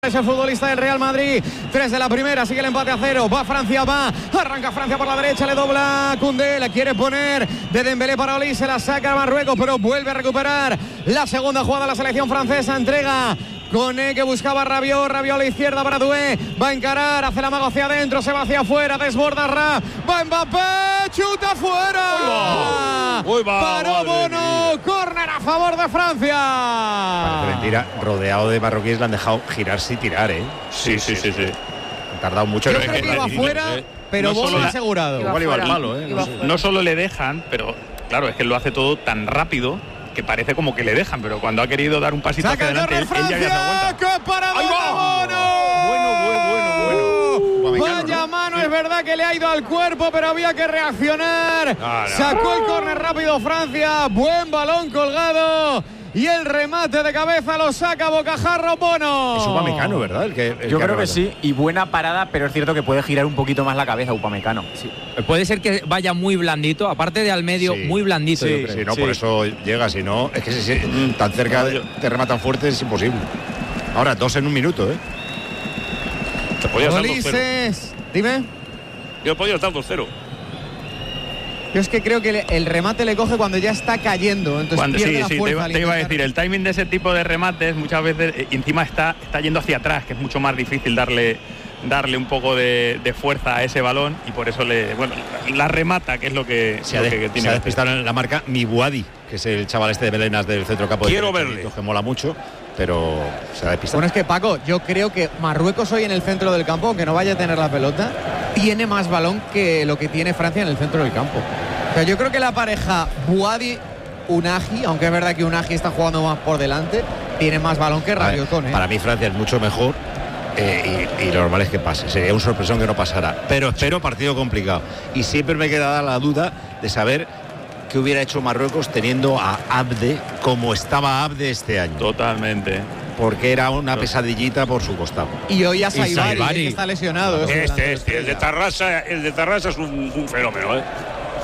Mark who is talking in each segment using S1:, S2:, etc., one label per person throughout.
S1: Ese futbolista del Real Madrid, 3 de la primera, sigue el empate a 0, va Francia, arranca Francia por la derecha, le dobla Koundé, la quiere poner de Dembélé para Olise, se la saca a Marruecos, pero vuelve a recuperar la segunda jugada de la selección francesa, entrega Koné que buscaba Rabiot a la izquierda para Doué, va a encarar, hace la mago hacia adentro, se va hacia afuera, desborda Ra, va Mbappé, chuta fuera, paró Bono, córner a favor de Francia.
S2: Parece mentira, rodeado de marroquíes le han dejado girarse y tirar, ¿eh?
S3: Sí.
S2: Han tardado mucho.
S1: Yo creo que iba afuera, pero Bono ha asegurado.
S2: Igual iba al palo, ¿eh?
S3: No solo le dejan, pero claro, es que lo hace todo tan rápido que parece como que le dejan, pero cuando ha querido dar un pasito hacia adelante, él ya había dado vuelta.
S1: ¡Qué parada de Bono! Vaya mano, es verdad que le ha ido al cuerpo, pero había que reaccionar. Sacó el córner rápido Francia, buen balón colgado. Y el remate de cabeza lo saca bocajarro Bono.
S2: Es Upamecano, ¿verdad?
S4: Yo creo que sí, y buena parada, pero es cierto que puede girar un poquito más la cabeza Upamecano.
S5: Sí. Puede ser que vaya muy blandito, aparte de al medio, muy blandito.
S2: Sí, yo creo. Por eso llega, si no, es que si tan cerca te rematan fuerte es imposible. Ahora, 2 en un minuto, ¿eh?
S3: Te podías dar 2-0.
S1: Ulises, dime.
S3: Yo podía estar 2-0.
S1: Yo es que creo que el remate le coge cuando ya está cayendo. Entonces pierde la fuerza
S3: te iba a decir, el timing de ese tipo de remates muchas veces encima está yendo hacia atrás, que es mucho más difícil darle un poco de fuerza a ese balón, y por eso la remata, que es lo que tiene.
S2: Se ha despistado en la marca Mibuadi, que es el chaval este de Melenas del centro campo.
S3: Quiero verle.
S2: Que mola mucho, pero se ha despistado.
S1: Bueno, es que Paco, yo creo que Marruecos hoy en el centro del campo, aunque no vaya a tener la pelota, tiene más balón que lo que tiene Francia en el centro del campo. O sea, yo creo que la pareja Buadi-Unagi, aunque es verdad que Unagi está jugando más por delante, tiene más balón que Rabiot.
S2: Para mí Francia es mucho mejor, y lo normal es que pase. Sería un sorpresón que no pasara, pero espero partido complicado. Y siempre me queda la duda de saber qué hubiera hecho Marruecos teniendo a Abde como estaba Abde este año.
S3: Totalmente.
S2: Porque era una pesadillita por su costado.
S1: Y hoy a Saibari, que está lesionado.
S6: El de Tarrasa es un fenómeno, ¿eh?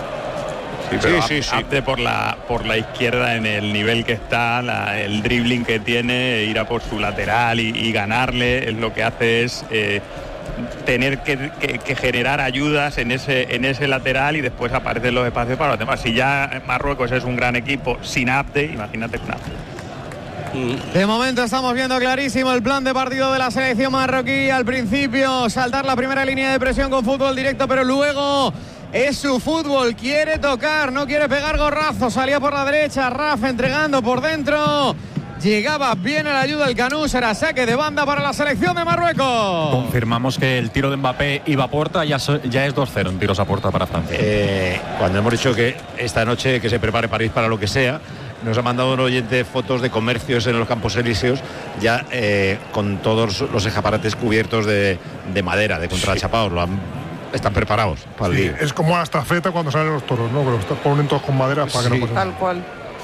S3: Sí. Abde por la izquierda, en el nivel que está, el dribbling que tiene, ir a por su lateral y ganarle, es lo que hace es tener que generar ayudas en ese lateral, y después aparecen los espacios para los demás. Si ya Marruecos es un gran equipo sin Abde, imagínate con Abde.
S1: De momento estamos viendo clarísimo el plan de partido de la selección marroquí. Al principio saltar la primera línea de presión con fútbol directo, pero luego es su fútbol, quiere tocar, no quiere pegar gorrazos. Salía por la derecha, Rafa entregando por dentro, llegaba bien a la ayuda el Canú, será saque de banda para la selección de Marruecos.
S4: Confirmamos que el tiro de Mbappé iba a puerta, ya es 2-0 en tiros a puerta para Francia.
S2: Cuando hemos dicho que esta noche que se prepare París para lo que sea, nos ha mandado un oyente fotos de comercios en los Campos Elíseos, ya con todos los escaparates cubiertos de madera, de contrachapados. Están preparados para el día.
S7: Es como la estafeta cuando salen los toros, ¿no? Pero ponen todos con madera para que no pase.
S8: Tal cual.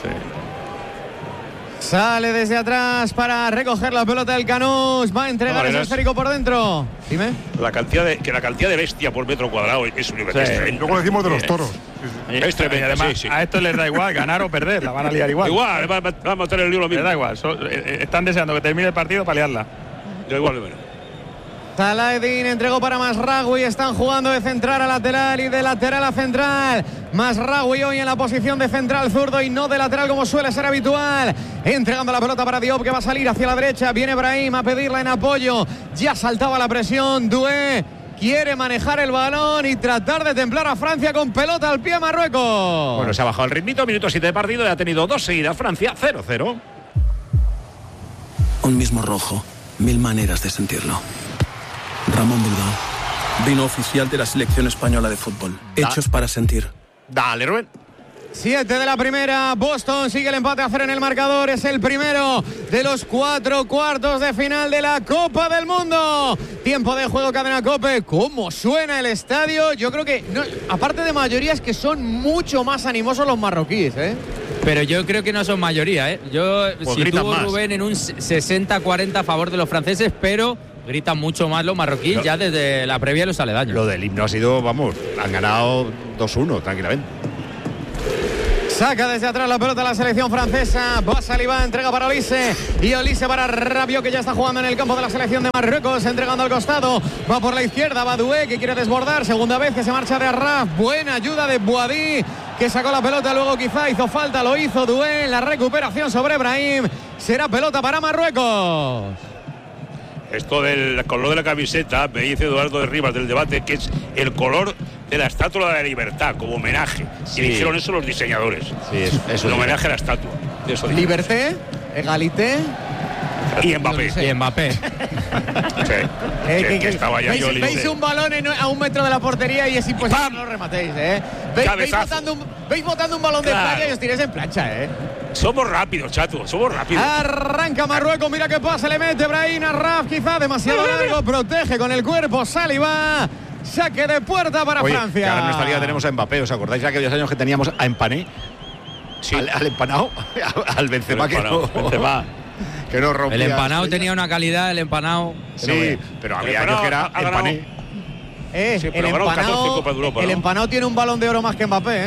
S1: Sale desde atrás para recoger la pelota del Canús, va a entregar ese esférico por dentro. Dime.
S6: La cantidad de bestia por metro cuadrado es tremendo.
S7: Luego decimos de los toros.
S6: Es tremendo.
S3: Además, a esto les da igual ganar o perder, la van a liar igual.
S6: Igual, vamos a tener el lío lo mismo.
S3: Les da igual, están deseando que termine el partido para liarla.
S6: Da igual,
S1: Saladin entregó para Masraoui, están jugando de central a lateral y de lateral a central. Masraoui hoy en la posición de central zurdo y no de lateral como suele ser habitual. Entregando la pelota para Diop, que va a salir hacia la derecha. Viene Brahim a pedirla en apoyo. Ya saltaba la presión. Doué quiere manejar el balón y tratar de templar a Francia con pelota al pie Marruecos.
S2: Bueno, se ha bajado el ritmito, minuto 7 de partido y ha tenido 2 seguidas Francia, 0-0.
S9: Un mismo rojo, 1000 maneras de sentirlo. Ramón Bilbao, vino oficial de la selección española de fútbol. Hechos para sentir.
S2: Dale, Rubén.
S1: 7 de la primera, Boston sigue el empate a 0 en el marcador, es el primero de los 4 cuartos de final de la Copa del Mundo. Tiempo de juego, Cadena COPE. ¿Cómo suena el estadio? Yo creo que, aparte de mayoría, es que son mucho más animosos los marroquíes, ¿eh?
S5: Pero yo creo que no son mayoría, ¿eh? Yo sitúo, Rubén, en un 60-40 a favor de los franceses, pero gritan mucho más los marroquíes ya desde la previa de los aledaños.
S2: Lo del himno ha sido, han ganado 2-1 tranquilamente.
S1: Saca desde atrás la pelota la selección francesa. Va Saliba, entrega para Olise. Y Olise para Rabiot, que ya está jugando en el campo de la selección de Marruecos. Entregando al costado. Va por la izquierda. Va Doué, que quiere desbordar. Segunda vez que se marcha de Arraf. Buena ayuda de Boadí, que sacó la pelota. Luego quizá hizo falta. Lo hizo Doué. La recuperación sobre Brahim. Será pelota para Marruecos.
S6: Esto del color de la camiseta, me dice Eduardo de Rivas del debate, que es el color de la Estatua de la Libertad, como homenaje. Sí. Y dijeron eso los diseñadores.
S2: Sí, es un
S6: homenaje a la estatua.
S1: Liberté, Egalité
S6: y Mbappé.
S5: Y Mbappé.
S6: Sí, que estaba ya yo.
S1: ¿Veis un balón a 1 metro de la portería y es imposible que no lo rematéis, ¿eh? Veis botando un balón de playa y os tiréis en plancha, ¿eh?
S6: Somos rápidos, chato, somos rápidos.
S1: Arranca Marruecos, mira qué pasa, le mete Brahim Arraf, quizá demasiado largo, protege con el cuerpo Saliba. Saque de puerta para Francia.
S2: Ahora en nuestra liga tenemos a Mbappé, ¿os acordáis de aquellos años que teníamos a Empané? Sí. Al empanado, al Benzema, que no rompía.
S5: El empanado tenía una calidad, el empanado.
S2: Sí, pero había años que era Empané.
S6: Sí,
S1: el empanado tiene un balón de oro más que Mbappé, ¿eh?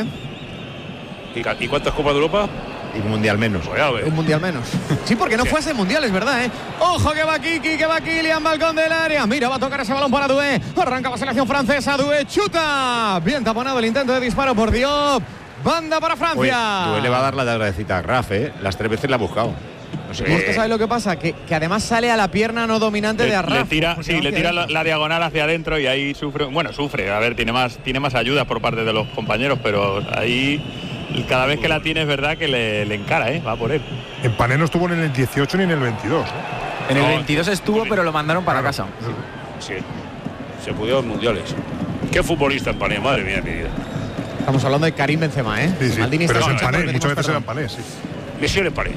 S6: ¿Y cuántas Copas de Europa?
S2: Y un mundial menos.
S1: Un mundial menos. Sí, porque no fue ese mundial, es verdad, ¿eh? Ojo que va Kiki, que va Kylian, balcón del área. Mira, va a tocar ese balón para Doué. Arranca la selección francesa, Doué chuta. Bien taponado el intento de disparo por Diop. Banda para Francia.
S2: Doué le va a dar la agradecida a Raf, ¿eh? Las 3 veces la ha buscado.
S1: No sé. ¿Usted sabe lo que pasa? Que además sale a la pierna no dominante de Arraf.
S3: Le tira la diagonal hacia adentro y ahí sufre. A ver, tiene más ayuda por parte de los compañeros, pero ahí cada vez que la tiene es verdad que le encara, va por él.
S7: Empané no estuvo ni en el 18 ni en el 22.
S5: En el 22 estuvo, pero lo mandaron para casa.
S6: Sí, se pudieron mundiales. ¿Qué futbolista Empané? Madre mía, mi vida.
S1: Estamos hablando de Karim Benzema, ¿eh?
S7: Sí, pero es Empané, muchas veces era Empané, sí.
S6: Misión Empané.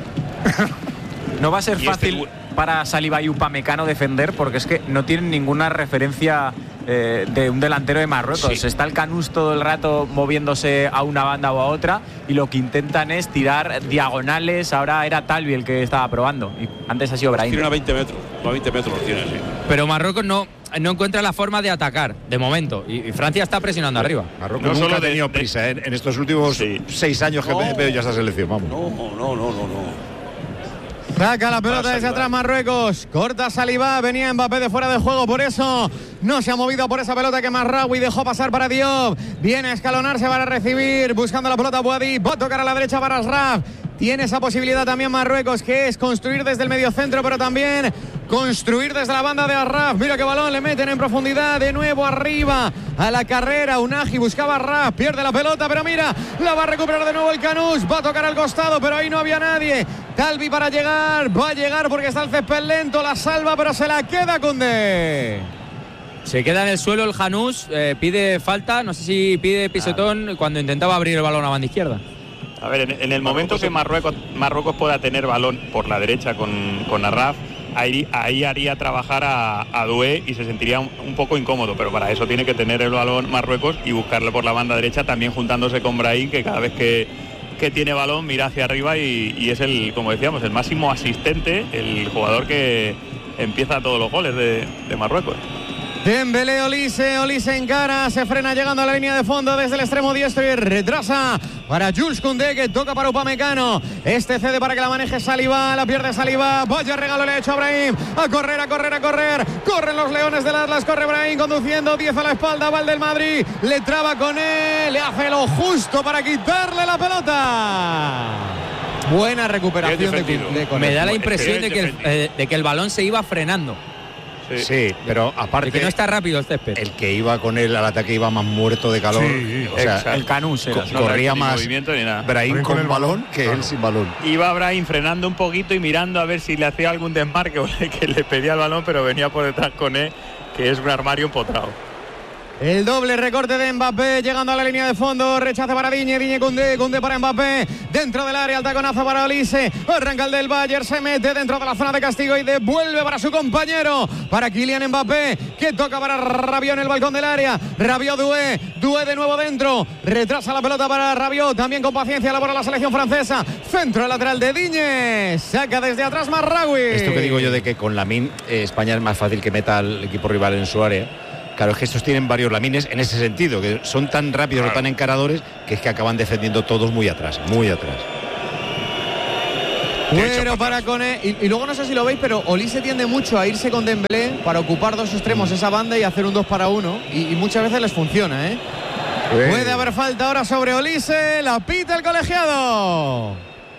S5: No va a ser fácil para Saliba y Upamecano defender, porque es que no tienen ninguna referencia de un delantero de Marruecos. Sí. Está el Canús todo el rato moviéndose a una banda o a otra y lo que intentan es tirar diagonales. Ahora era Talbi el que estaba probando y antes ha sido Brahim.
S6: Tiene a 20 metros lo tiene, sí.
S5: Pero Marruecos no encuentra la forma de atacar de momento y Francia está presionando arriba.
S2: Marruecos no nunca ha tenido prisa en estos últimos 6 años que veo ya esta selección. Vamos.
S6: No.
S1: Saca la pelota desde atrás Marruecos. Corta Saliba. Venía Mbappé de fuera de juego. Por eso no se ha movido por esa pelota que Marraoui dejó pasar para Diop. Viene a escalonarse para recibir. Buscando la pelota Boadí. Va a tocar a la derecha para Asraf. Tiene esa posibilidad también Marruecos, que es construir desde el mediocentro, pero también construir desde la banda de Arraf. Mira qué balón le meten en profundidad. De nuevo arriba a la carrera. Unagi buscaba a Arraf. Pierde la pelota, pero mira, la va a recuperar de nuevo el Canús. Va a tocar al costado, pero ahí no había nadie. Talbi para llegar. Va a llegar porque está el césped lento. La salva, pero se la queda Koundé.
S5: Se queda en el suelo el Janús. Pide falta. No sé si pide pisotón cuando intentaba abrir el balón a banda izquierda.
S3: A ver, en el momento que Marruecos pueda tener balón por la derecha con Arraf, ahí haría trabajar a Doué y se sentiría un poco incómodo, pero para eso tiene que tener el balón Marruecos y buscarle por la banda derecha, también juntándose con Brahim, que cada vez que tiene balón mira hacia arriba y es como decíamos, el máximo asistente, el jugador que empieza todos los goles de Marruecos.
S1: Dembélé, Olise encara, se frena llegando a la línea de fondo desde el extremo diestro y retrasa para Jules Koundé, que toca para Upamecano. Este cede para que la maneje Saliba, la pierde Saliba. Vaya regalo le ha hecho a Brahim. A correr. Corren los leones del Atlas, corre Brahim conduciendo, 10 a la espalda, va el del Madrid. Le traba con él, le hace lo justo para quitarle la pelota. Buena recuperación de
S5: Me da la impresión de que el balón se iba frenando.
S2: Sí, pero aparte
S5: que no está rápido el césped.
S2: El que iba con él al ataque iba más muerto de calor.
S3: Sí,
S2: o sea,
S5: el Canús
S2: corría más Brahim con el balón que él sin balón.
S3: Iba Brahim frenando un poquito y mirando a ver si le hacía algún desmarque o que le pedía el balón, pero venía por detrás con él, que es un armario empotrado.
S1: El doble recorte de Mbappé llegando a la línea de fondo, rechace para Digne Koundé para Mbappé, dentro del área, el taconazo para Olise, arranca el del Bayern, se mete dentro de la zona de castigo y devuelve para su compañero, para Kylian Mbappé, que toca para Rabiot en el balcón del área, Rabiot Doué de nuevo dentro, retrasa la pelota para Rabiot, también con paciencia elabora la selección francesa, centro lateral de Digne, saca desde atrás Marraoui.
S2: Esto que digo yo de que con Lamine España es más fácil que meta al equipo rival en su área. Claro, es que estos tienen varios Lamines en ese sentido, que son tan rápidos o tan encaradores que es que acaban defendiendo todos muy atrás, muy atrás.
S1: Bueno, para Koné. Y luego no sé si lo veis, pero Olise tiende mucho a irse con Dembélé para ocupar dos extremos esa banda y hacer un 2 para 1. Y muchas veces les funciona, ¿eh? Puede haber falta ahora sobre Olise. La pita el colegiado.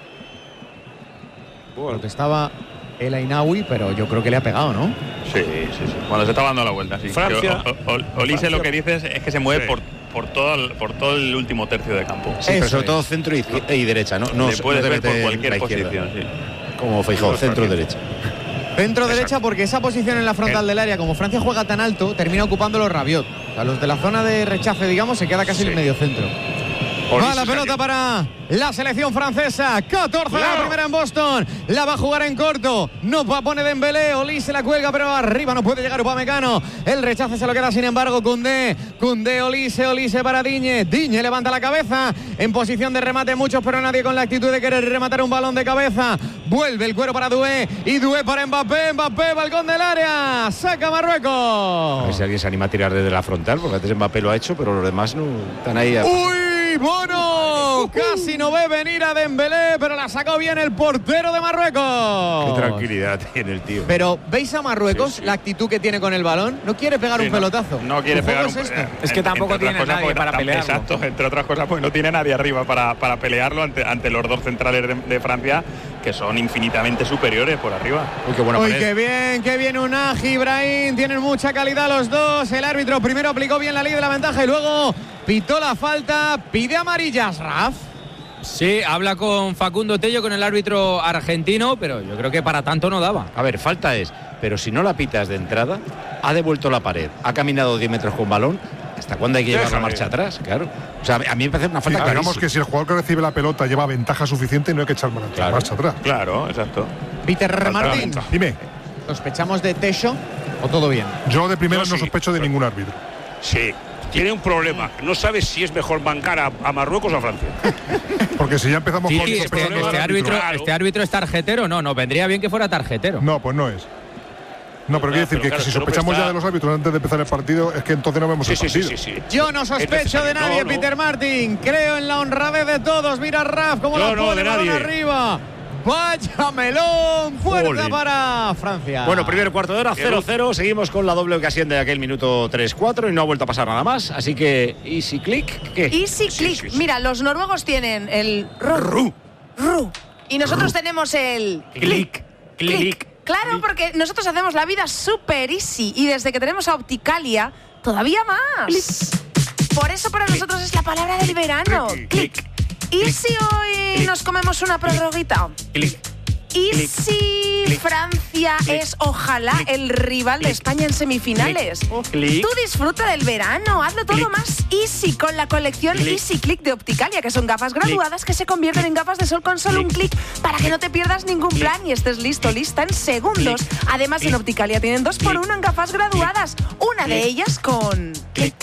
S1: Porque estaba el Ainaoui, pero yo creo que le ha pegado, ¿no?
S3: Sí. Bueno, se está dando la vuelta, sí.
S6: Francia.
S3: Olise lo que dices es que se mueve por todo el último tercio de campo.
S2: Sí, pero sobre todo centro y derecha, ¿no? No
S3: se puede ver por cualquier
S2: posición,
S3: sí.
S2: Como Feijóo, centro-derecha.
S1: Centro-derecha, porque esa posición en la frontal del área, como Francia juega tan alto, termina ocupándolo Rabiot. O sea, los de la zona de rechace, digamos, se queda casi en el medio centro. Va la pelota para la selección francesa. 14 la primera en Boston. La va a jugar en corto. No va a poner Dembélé. Olise la cuelga, pero arriba no puede llegar Upamecano. El rechace se lo queda, sin embargo, Koundé. Koundé, Olise para Digne. Digne levanta la cabeza. En posición de remate muchos, pero nadie con la actitud de querer rematar un balón de cabeza. Vuelve el cuero para Doué. Y Doué para Mbappé. Mbappé, balcón del área. Saca Marruecos.
S2: A ver si alguien se anima a tirar desde la frontal, porque antes Mbappé lo ha hecho, pero los demás no están ahí.
S1: ¡Uy! Bono casi no ve venir a Dembélé, pero la sacó bien el portero de Marruecos.
S2: Qué tranquilidad tiene el tío.
S1: Pero ¿veis a Marruecos la actitud que tiene con el balón? No quiere pegar un pelotazo.
S3: No quiere pegar
S1: un
S5: es que tampoco tiene nadie para pelearlo.
S3: Exacto, entre otras cosas, pues no tiene nadie arriba para pelearlo ante los dos centrales de Francia, que son infinitamente superiores por arriba.
S2: Uy, qué buena pared.
S1: Qué bien Unai, Ibrahim, tienen mucha calidad los dos. El árbitro primero aplicó bien la ley de la ventaja y luego pitó la falta, pide amarillas, Raf.
S8: Sí, habla con Facundo Tello, con el árbitro argentino, pero yo creo que para tanto no daba.
S2: A ver, falta es, pero si no la pitas de entrada, ha devuelto la pared, ha caminado 10 metros con balón. ¿Hasta cuándo hay que llevar la marcha atrás? Claro. O sea, a mí me parece una falta clarísima.
S7: Digamos que si el jugador que recibe la pelota lleva ventaja suficiente, no hay que echar marcha atrás.
S3: Claro, exacto.
S1: Peter Martín,
S7: dime.
S1: ¿Sospechamos de Techo o todo bien?
S7: Yo de primero no sospecho de ningún árbitro.
S6: Sí. Tiene un problema, no sabe si es mejor bancar a Marruecos o a Francia.
S7: Porque si ya empezamos con
S8: este árbitro es tarjetero, no, vendría bien que fuera tarjetero.
S7: No, pues no es. No, pero quiere decir que si sospechamos ya de los árbitros antes de empezar el partido, es que entonces no vemos el partido.
S6: Sí.
S1: Yo no sospecho de nadie, Peter Martín. Creo en la honradez de todos. Mira Raf cómo la pone balón arriba. Vaya melón, fuerza para Francia.
S2: Bueno, primer cuarto de hora, 0-0. Seguimos con la doble ocasión de aquel minuto 3-4 y no ha vuelto a pasar nada más. Así que, easy click, ¿qué?
S10: Easy click. Sí. Mira, los noruegos tienen el ru. Y nosotros tenemos el click. Claro, porque nosotros hacemos la vida super easy. Y desde que tenemos a Opticalia, todavía más. Por eso para nosotros es la palabra del verano. Click. ¿Y si hoy nos comemos una prorroguita? ¿Y si Francia es, ojalá, el rival de España en semifinales? Tú disfruta del verano, hazlo todo más easy con la colección Easy Click de Opticalia, que son gafas graduadas que se convierten en gafas de sol con solo un clic para que no te pierdas ningún plan y estés lista en segundos. Además, en Opticalia tienen 2x1 en gafas graduadas, una de ellas con...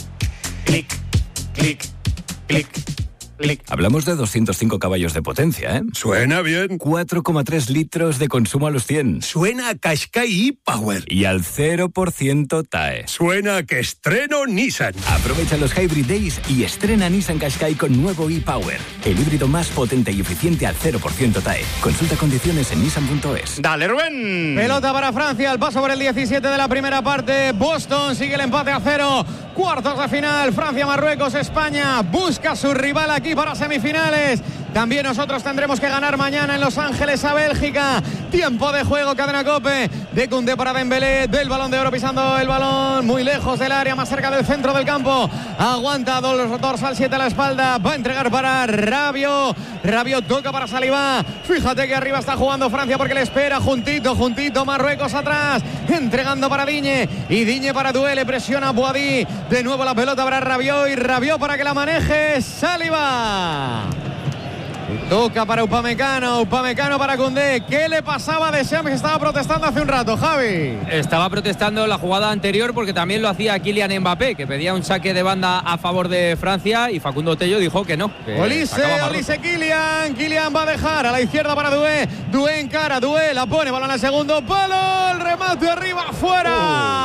S11: Hablamos de 205 caballos de potencia, ¿eh?
S12: Suena bien.
S11: 4,3 litros de consumo a los 100.
S12: Suena a Qashqai e-Power.
S11: Y al 0% TAE.
S12: Suena a que estreno Nissan.
S11: Aprovecha los Hybrid Days y estrena Nissan Qashqai con nuevo e-Power. El híbrido más potente y eficiente al 0% TAE. Consulta condiciones en nissan.es.
S2: Dale, Rubén.
S1: Pelota para Francia, el paso por el 17 de la primera parte. Boston sigue el empate a 0. Cuartos de final, Francia, Marruecos, España. Busca su rival aquí para semifinales. También nosotros tendremos que ganar mañana en Los Ángeles a Bélgica. Tiempo de juego, cadena COPE. De Koundé para Dembélé, del Balón de Oro, pisando el balón muy lejos del área, más cerca del centro del campo. Aguanta dorsal 7 a la espalda. Va a entregar para Rabiot. Rabiot toca para Saliba. Fíjate que arriba está jugando Francia porque le espera juntito. Marruecos atrás. Entregando para Digne. Y Digne para Doué. Le presiona Boadí. De nuevo la pelota para Rabiot. Y Rabiot para que la maneje Saliba. Toca para Upamecano para Koundé. ¿Qué le pasaba a Deschamps? Estaba protestando hace un rato, Javi.
S8: Estaba protestando la jugada anterior porque también lo hacía Kylian Mbappé, que pedía un saque de banda a favor de Francia, y Facundo Tello dijo que no.
S1: Olise, Kylian va a dejar a la izquierda para Doué encara, Doué la pone, balón al segundo palo, el remate arriba, fuera.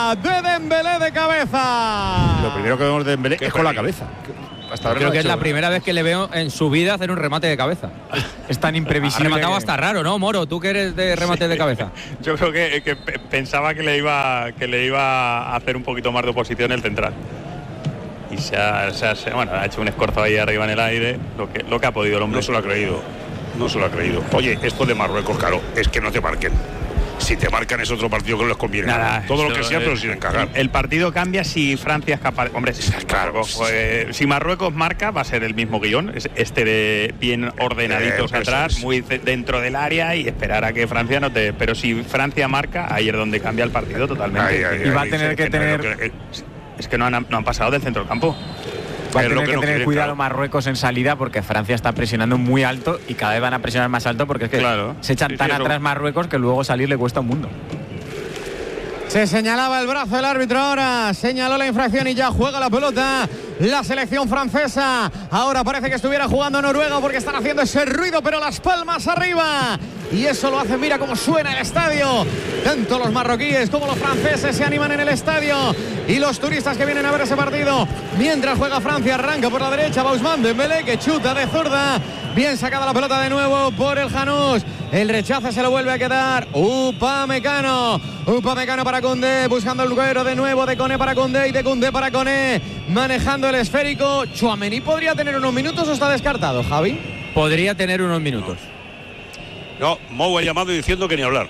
S1: Francia de Dembélé de cabeza.
S2: Lo primero que vemos de Dembélé es con la cabeza.
S8: Hasta ahora creo que es la primera vez que le veo en su vida hacer un remate de cabeza. Es tan imprevisible. Ha rematado hasta raro, ¿no, Moro? Tú que eres de remate de cabeza.
S3: Yo creo que pensaba que le iba a hacer un poquito más de oposición el central. Y ha hecho un escorzo ahí arriba en el aire, lo que ha podido el hombre.
S6: No se lo ha creído. Oye, esto de Marruecos, claro, es que no te marquen. Si te marcan es otro partido que no les conviene. Todo lo que sea, pero sin encajar.
S3: El partido cambia si Francia es capaz. Hombre, claro. Si Marruecos marca, va a ser el mismo guión. De bien ordenaditos atrás, muy dentro del área y esperar a que Francia no te. Pero si Francia marca, ahí es donde cambia el partido totalmente.
S5: Y va a tener que tener.
S3: Es que no han pasado del centro del campo.
S5: Va a tener que tener cuidado Marruecos en salida porque Francia está presionando muy alto y cada vez van a presionar más alto porque es que se echan tan atrás Marruecos que luego salir le cuesta un mundo.
S1: Se señalaba el brazo del árbitro ahora, señaló la infracción y ya juega la pelota la selección francesa. Ahora parece que estuviera jugando Noruega porque están haciendo ese ruido, pero las palmas arriba. Y eso lo hace, mira cómo suena el estadio. Tanto los marroquíes como los franceses se animan en el estadio. Y los turistas que vienen a ver ese partido. Mientras juega Francia, arranca por la derecha Ousmane Dembélé, que chuta de zurda. Bien sacada la pelota de nuevo por el Janús. El rechace se lo vuelve a quedar Upamecano para Koundé, buscando el cuero de nuevo de Koné para Koundé y de Koundé para Koné, manejando el esférico. Tchouaméni podría tener unos minutos o está descartado, Javi.
S8: Podría tener unos minutos.
S6: No, Mou ha llamado diciendo que ni hablar.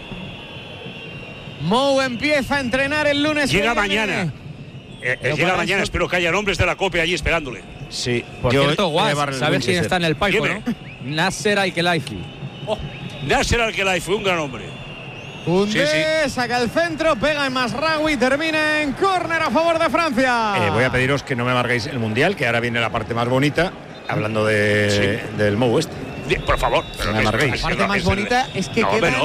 S1: Mou empieza a entrenar el lunes.
S6: Llega mañana. Llega mañana, espero que haya nombres de la COPE allí esperándole.
S2: Sí.
S8: Por cierto, Guas, ¿sabes quién está en el palco, no? Nasser Al-Khelaifi.
S6: Nasser Al-Khelaifi, un gran hombre.
S1: Koundé saca el centro, pega en Masraoui, termina en córner a favor de Francia.
S2: Voy a pediros que no me marquéis el Mundial, que ahora viene la parte más bonita, hablando del Mou este.
S6: Por favor,
S2: pero no me marquéis.
S1: La parte más bonita es que quedan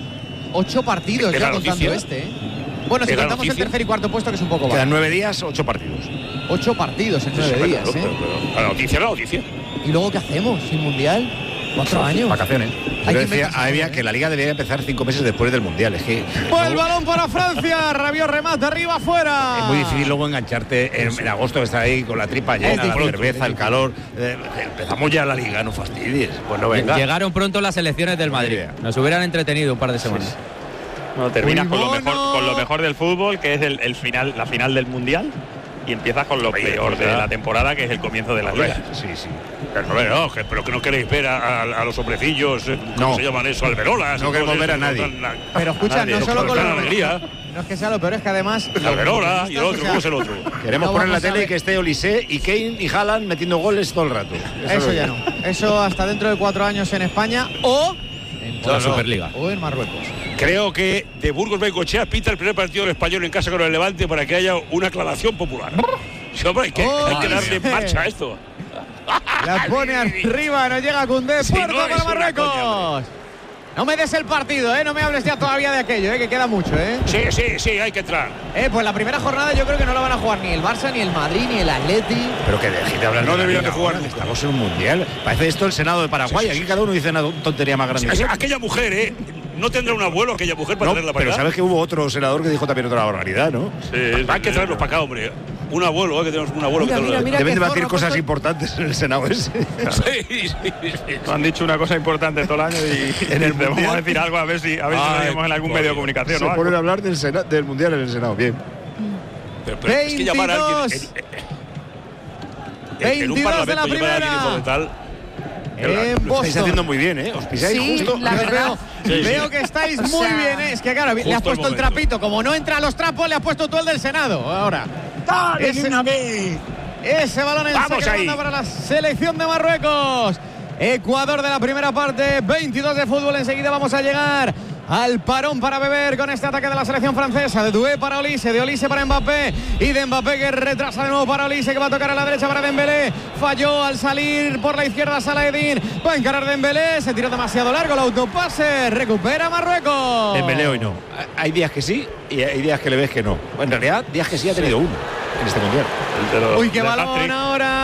S1: 8 partidos ya contando Bueno, si contamos el tercer y cuarto puesto, que es un poco bajo.
S2: Quedan 9 días, 8 partidos.
S1: 8 partidos en 9 días.
S6: La noticia.
S1: ¿Y luego qué hacemos sin Mundial? 4 años.
S2: Vacaciones. Yo decía a Evia que la Liga debería empezar 5 meses después del Mundial. Es que
S1: pues el balón para Francia. Rabiot remate arriba, afuera.
S2: Es muy difícil luego engancharte en agosto, que está ahí con la tripa llena, la cerveza, el calor. Empezamos ya la Liga, no fastidies. Pues no venga.
S8: Llegaron pronto las elecciones del Madrid. Nos hubieran entretenido un par de semanas.
S3: No, terminas con lo mejor del fútbol, que es la final del Mundial, y empiezas con lo peor de la temporada, que es el comienzo de la Liga.
S6: Sí. Pero que no queréis ver a los hombrecillos, ¿cómo se llaman eso? Alberolas.
S2: No queremos ver a nadie.
S1: Pero escucha, no solo con la
S6: alegría.
S1: No es que sea lo peor, es que además
S6: Alberola y el otro, ¿cómo es el otro?
S2: Queremos poner en la tele que esté Olise y Kane y Haaland metiendo goles todo el rato.
S1: Eso ya no. Eso hasta dentro de 4 años en España o
S8: en la Superliga
S1: o en Marruecos.
S6: Creo que de Burgos Bengoechea pita el primer partido del Español en casa con el Levante para que haya una aclamación popular. Sí, hombre, hay que darle marcha a esto.
S1: La pone arriba, no llega Koundé, puerta para Marruecos. No me des el partido, no me hables ya todavía de aquello, que queda mucho,
S6: Sí, hay que entrar.
S1: Pues la primera jornada yo creo que no la van a jugar ni el Barça, ni el Madrid, ni el Atleti.
S2: Pero que deje de hablar.
S6: No deberían de jugar.
S2: Estamos en un Mundial. Parece esto el Senado de Paraguay. Aquí cada uno dice una tontería más grande.
S6: Aquella mujer, no tendrá un abuelo aquella mujer para tenerla para
S2: acá. Pero sabes que hubo otro senador que dijo también otra barbaridad, ¿no?
S6: Sí, hay que traerlos para acá, hombre. Un abuelo, que tenemos un abuelo.
S1: Mira,
S2: deben debatir cosas importantes en el Senado ese.
S6: Sí.
S3: Han dicho una cosa importante todo el año y en el vamos a decir algo a ver si lo vemos en algún medio de comunicación.
S2: Se ponen a hablar del Mundial en el Senado, bien.
S6: Pero es que llamar a alguien en un parlamento,
S1: de la primera.
S2: Estáis haciendo muy bien, Os pisáis justo.
S1: La verdad. Veo que estáis muy bien, Es que claro, le has puesto el trapito. Como no entra a los trapos, le has puesto tú el del Senado. Ahora. Ese balón en saque para la selección de Marruecos. Ecuador de la primera parte, 22 de fútbol. Enseguida vamos a llegar al parón para beber con este ataque de la selección francesa. De Doué para Olise, de Olise para Mbappé y de Mbappé que retrasa de nuevo para Olise, que va a tocar a la derecha para Dembélé. Falló al salir por la izquierda Salah-Eddin. Va a encarar Dembélé, se tiró demasiado largo el autopase. Recupera Marruecos.
S2: Dembélé hoy no. Hay días que sí y hay días que le ves que no. En realidad, días que sí ha tenido uno en este Mundial.
S1: Uy, qué balón ahora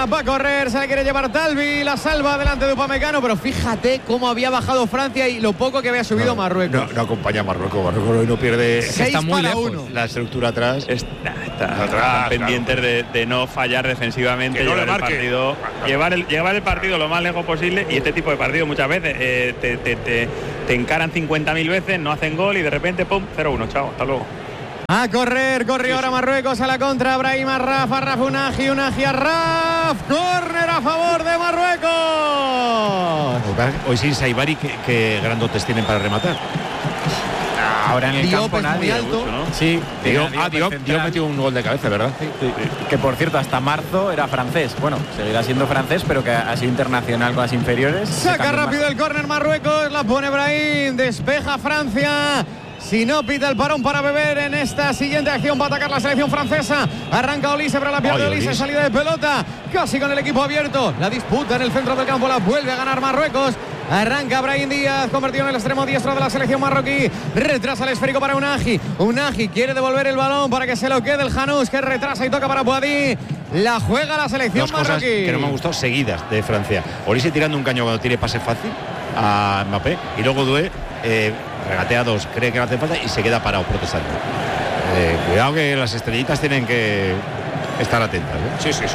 S1: Francia, va a correr, se le quiere llevar Talvi, la salva delante de Upamecano, pero fíjate cómo había bajado Francia y lo poco que había subido Marruecos.
S2: No acompaña a Marruecos hoy no pierde.
S8: Está muy lejos.
S2: La estructura atrás.
S3: Está pendientes de no fallar defensivamente,
S6: no
S3: llevar el partido lo más lejos posible, y este tipo de partidos muchas veces te encaran 50.000 veces, no hacen gol y de repente, pum, 0-1, chao, hasta luego.
S1: A correr, corrió ahora Marruecos a la contra, Brahim Arraf, Unagi, Arraf, córner a favor de Marruecos.
S2: Hoy sin Saibari, que grandotes tienen para rematar.
S5: Ahora en el
S1: Diop
S5: campo
S1: es muy
S5: nadie.
S1: alto.
S5: ¿no? Sí,
S2: Diop metió un gol de cabeza, ¿verdad?
S5: Sí. Que por cierto, hasta marzo era francés. Bueno, seguirá siendo francés, pero que ha sido internacional con las inferiores.
S1: Saca rápido el córner Marruecos, la pone Brahim, despeja Francia. Si no pita el parón para beber en esta siguiente acción, va a atacar la selección francesa. Arranca Olise, pero la pierde Olise, salida de pelota, casi con el equipo abierto. La disputa en el centro del campo, la vuelve a ganar Marruecos. Arranca Brahim Díaz, convertido en el extremo diestro de la selección marroquí. Retrasa el esférico para Unagi. Unagi quiere devolver el balón para que se lo quede el Janús, que retrasa y toca para Boadí. La juega la selección
S2: Dos cosas
S1: marroquí.
S2: Que no me han gustado seguidas de Francia. Olise tirando un caño cuando tire pase fácil a Mbappé, y luego Doué regatea dos, cree que no hace falta y se queda parado protestando. Cuidado, que las estrellitas tienen que estar atentas, ¿eh?
S6: Sí.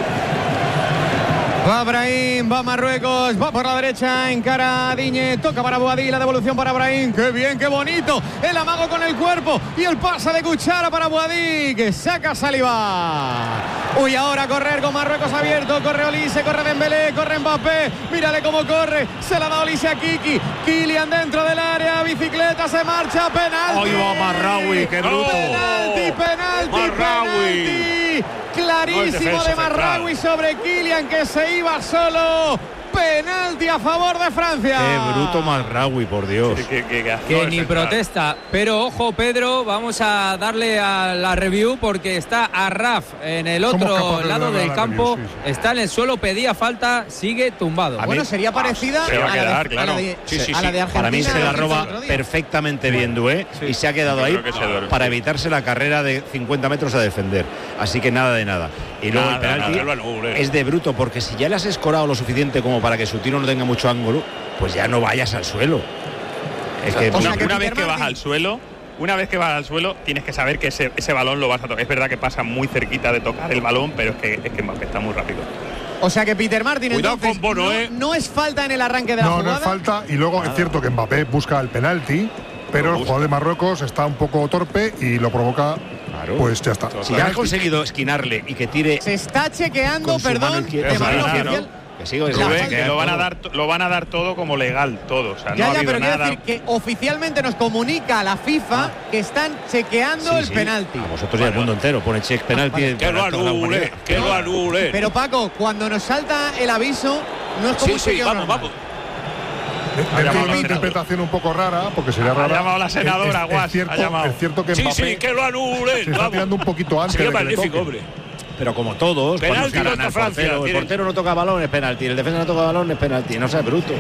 S1: Va Brahim, va Marruecos, va por la derecha, encara a Digne, toca para Boadí, la devolución para Brahim. ¡Qué bien, qué bonito! El amago con el cuerpo y el pase de cuchara para Boadí, que saca Saliba. Uy, ahora a correr con Marruecos abierto, corre Olise, corre Dembélé, corre Mbappé, mírale cómo corre, se la da Olise a Kiki, Kylian dentro del área, bicicleta, se marcha, penalti.
S2: ¡Ay, va Marraoui, qué bruto!
S1: Penalti. Clarísimo de Marraoui sobre Kylian, que se iba solo. Penalti a favor de Francia.
S2: Qué bruto Marraoui, por Dios.
S8: Que ni protesta. Pero ojo, Pedro, vamos a darle a la review, porque está Arraf en el otro lado del campo.
S7: Review, sí.
S8: Está en el suelo, pedía falta, sigue tumbado.
S1: Bueno, sería parecida
S3: se va a quedar,
S1: a la de Argentina.
S2: Para mí se la roba perfectamente bien Doué, y se ha quedado ahí para evitarse la carrera de 50 metros a defender. Así que nada de nada. Y luego el penalti es de bruto, porque si ya le has escorado lo suficiente como para que su tiro no tenga mucho ángulo, pues ya no vayas al suelo. Es que
S3: una vez que vas al suelo, tienes que saber que ese balón lo vas a tocar. Es verdad que pasa muy cerquita de tocar el balón, pero es que Mbappé está muy rápido.
S1: O sea que Peter Martin,
S6: cuidado
S1: entonces,
S6: con Bono,
S1: no es falta en el arranque de la jugada.
S7: No es falta, y luego es cierto que Mbappé busca el penalti, pero el jugador de Marruecos está un poco torpe y lo provoca. Pues ya está.
S2: Si ya has conseguido esquinarle y que tire.
S1: Se está chequeando, perdón,
S2: de manera oficial. Que sigo
S3: que lo van a dar todo como legal, todo. O sea,
S1: ya,
S3: no ha habido
S1: pero
S3: nada.
S1: quiero decir que oficialmente nos comunica la FIFA que están chequeando el penalti.
S2: A vosotros y al mundo entero pone check penalti.
S6: Que lo anule.
S1: Pero Paco, cuando nos salta el aviso, no es como un chequeo normal.
S6: Vamos.
S7: Es una interpretación un poco rara, porque sería rara.
S3: Ha llamado la senadora, Guas.
S7: Es cierto que Mbappé
S6: que lo anule.
S7: se está tirando un poquito antes.
S6: Sería
S7: de que
S6: magnífico, hombre.
S2: Pero como todos,
S6: penalti
S2: cuando
S6: contra Francia.
S2: El portero no toca balón, es penalti. El defensa no toca balón, es penalti. No seas bruto.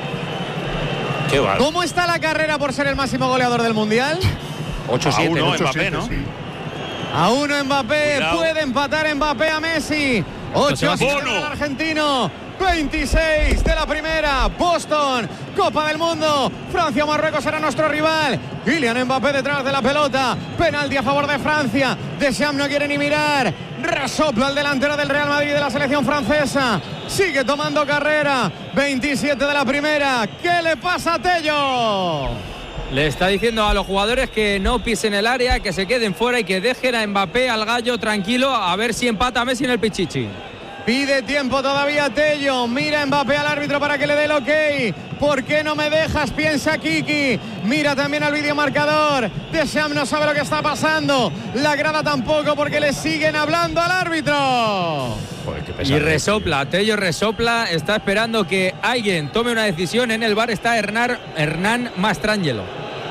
S6: Qué va.
S1: ¿Cómo está la carrera por ser el máximo goleador del Mundial?
S3: 8-7 Mbappé, ¿no?
S1: A 1 Mbappé,
S6: Cuidado.
S1: puede empatar Mbappé a Messi. 8-7 del argentino. 26 de la primera. Boston, Copa del Mundo. Francia o Marruecos será nuestro rival. Kylian Mbappé detrás de la pelota. Penalti a favor de Francia. Deschamps no quiere ni mirar. Resopla el delantero del Real Madrid de la selección francesa. Sigue tomando carrera. 27 de la primera. ¿Qué le pasa a Tello?
S8: Le está diciendo a los jugadores que no pisen el área, que se queden fuera y que dejen a Mbappé, al gallo, tranquilo, a ver si empata Messi en el Pichichi.
S1: Pide tiempo todavía Tello. Mira Mbappé al árbitro para que le dé el ok. ¿Por qué no me dejas? Piensa Kiki. Mira también al videomarcador. Deschamps no sabe lo que está pasando. La grada tampoco, porque le siguen hablando al árbitro.
S2: Joder,
S8: y resopla, Tello resopla. Está esperando que alguien tome una decisión. En el VAR está Hernán Mastrangelo.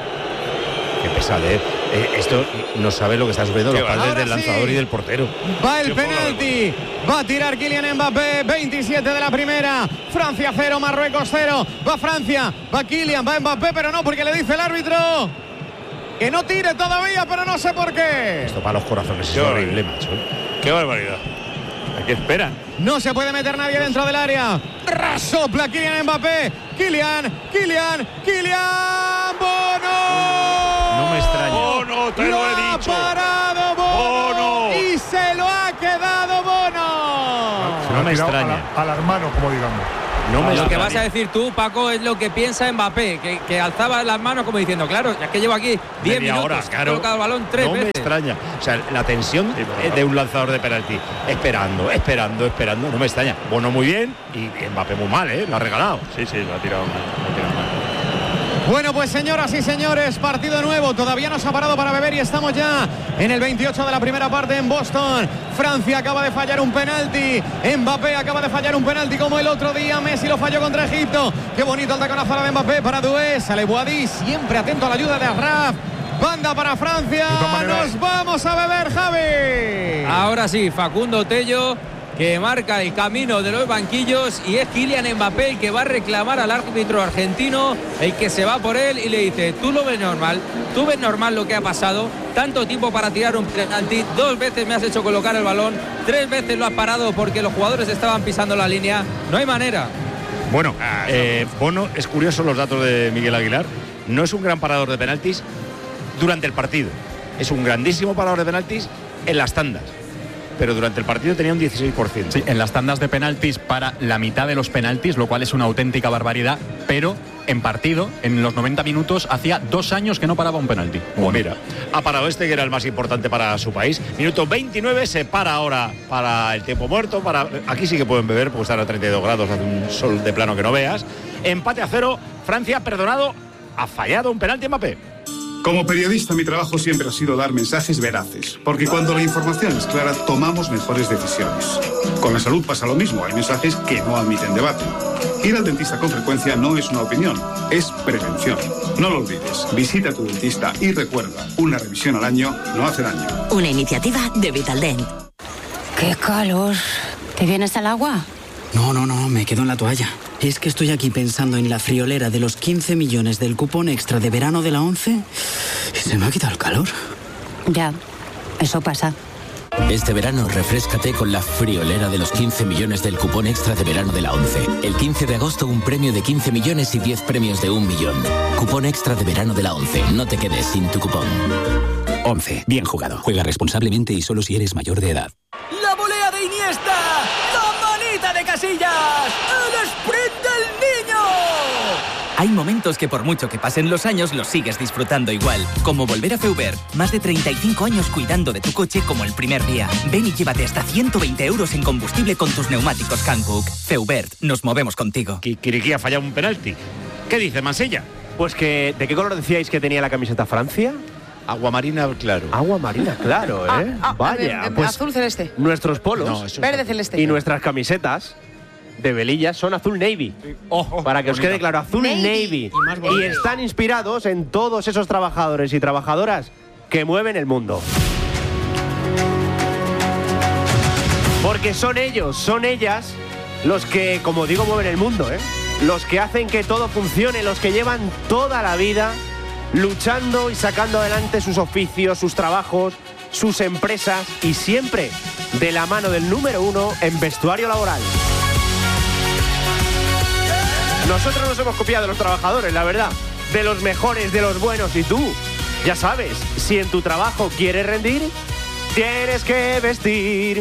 S2: Qué pesadez. Esto no sabe lo que está sufriendo los padres del lanzador y del portero.
S1: Va el penalti. Va a tirar Kylian Mbappé. 27 de la primera. Francia 0, Marruecos 0. Va Francia, va Kylian, va Mbappé, pero no, porque le dice el árbitro que no tire todavía, pero no sé por qué.
S2: Esto para los corazones es horrible, macho.
S6: Qué barbaridad.
S3: ¿A qué esperan?
S1: No se puede meter nadie dentro del área. Sopla Kylian Mbappé. Kylian. ¡Bono!
S2: No me extraña.
S6: Bono, te lo he dicho.
S1: Ha parado Bono. Y se lo ha quedado Bono.
S2: No me extraña.
S7: Al hermano, como digamos.
S2: No me
S8: lo que vas a decir tú, Paco, es lo que piensa Mbappé, que alzaba las manos como diciendo, claro, ya que llevo aquí 10 minutos,
S2: hora,
S8: he colocado el balón 3 veces.
S2: No me extraña. O sea, la tensión de un lanzador de penalti, esperando, no me extraña. Bono muy bien y Mbappé muy mal, lo ha regalado.
S3: Sí, lo ha tirado mal.
S1: Bueno, pues señoras y señores, partido nuevo. Todavía no se ha parado para beber y estamos ya en el 28 de la primera parte en Boston. Francia acaba de fallar un penalti. Mbappé acaba de fallar un penalti como el otro día. Messi lo falló contra Egipto. Qué bonito el taconazo de Mbappé para Doué. Sale Boadí, siempre atento a la ayuda de Arraf. Banda para Francia. Nos vamos a beber, Javi.
S8: Ahora sí, Facundo Tello, que marca el camino de los banquillos, y es Kylian Mbappé el que va a reclamar al árbitro argentino, el que se va por él y le dice, tú lo ves normal, tú ves normal lo que ha pasado, tanto tiempo para tirar un penalti, 2 veces me has hecho colocar el balón, 3 veces lo has parado porque los jugadores estaban pisando la línea, no hay manera.
S2: Bueno, Bono, es curioso los datos de Miguel Aguilar, no es un gran parador de penaltis durante el partido, es un grandísimo parador de penaltis en las tandas. Pero durante el partido tenía un 16%.
S4: Sí, en las tandas de penaltis para la mitad de los penaltis, lo cual es una auténtica barbaridad, pero en partido, en los 90 minutos, hacía 2 años que no paraba un penalti.
S2: Bueno, mira, ha parado que era el más importante para su país. Minuto 29, se para ahora para el tiempo muerto. Aquí sí que pueden beber, porque están a 32 grados, hace un sol de plano que no veas. Empate a 0, Francia perdonado, ha fallado un penalti Mbappé.
S13: Como periodista, mi trabajo siempre ha sido dar mensajes veraces, porque cuando la información es clara, tomamos mejores decisiones. Con la salud pasa lo mismo, hay mensajes que no admiten debate. Ir al dentista con frecuencia no es una opinión, es prevención. No lo olvides, visita a tu dentista y recuerda, una revisión al año no hace daño.
S14: Una iniciativa de Vitaldent.
S15: ¡Qué calor! ¿Te vienes al agua?
S16: No, me quedo en la toalla. Es que estoy aquí pensando en la friolera de los 15 millones del cupón extra de verano de la 11 y se me ha quitado el calor.
S15: Ya, eso pasa.
S17: Este verano refréscate con la friolera de los 15 millones del cupón extra de verano de la 11. El 15 de agosto un premio de 15 millones y 10 premios de 1 millón. Cupón extra de verano de la 11. No te quedes sin tu cupón. 11. Bien jugado. Juega responsablemente y solo si eres mayor de edad.
S18: ¡La volea de Iniesta! ¡La manita de Casillas! ¡El sprint del niño! Hay momentos que por mucho que pasen los años los sigues disfrutando igual. Como volver a Feubert. Más de 35 años cuidando de tu coche como el primer día. Ven y llévate hasta 120 euros en combustible con tus neumáticos Hankook. Feubert, nos movemos contigo.
S2: Kikiriki ha fallado un penalti. ¿Qué dice Mansilla?
S19: Pues que, ¿de qué color decíais que tenía la camiseta Francia?
S2: Agua marina claro.
S19: Agua marina claro, ¿eh? Vaya, pues
S10: azul celeste.
S19: Nuestros polos
S10: verde celeste.
S19: Y nuestras camisetas de velillas son azul navy. Para que os quede claro, azul navy. Y están inspirados en todos esos trabajadores y trabajadoras que mueven el mundo. Porque son ellos, son ellas los que, como digo, mueven el mundo, ¿eh? Los que hacen que todo funcione, los que llevan toda la vida luchando y sacando adelante sus oficios, sus trabajos, sus empresas y siempre de la mano del número 1 en vestuario laboral. Nosotros nos hemos copiado de los trabajadores, la verdad, de los mejores, de los buenos, y tú, ya sabes, si en tu trabajo quieres rendir, tienes que vestir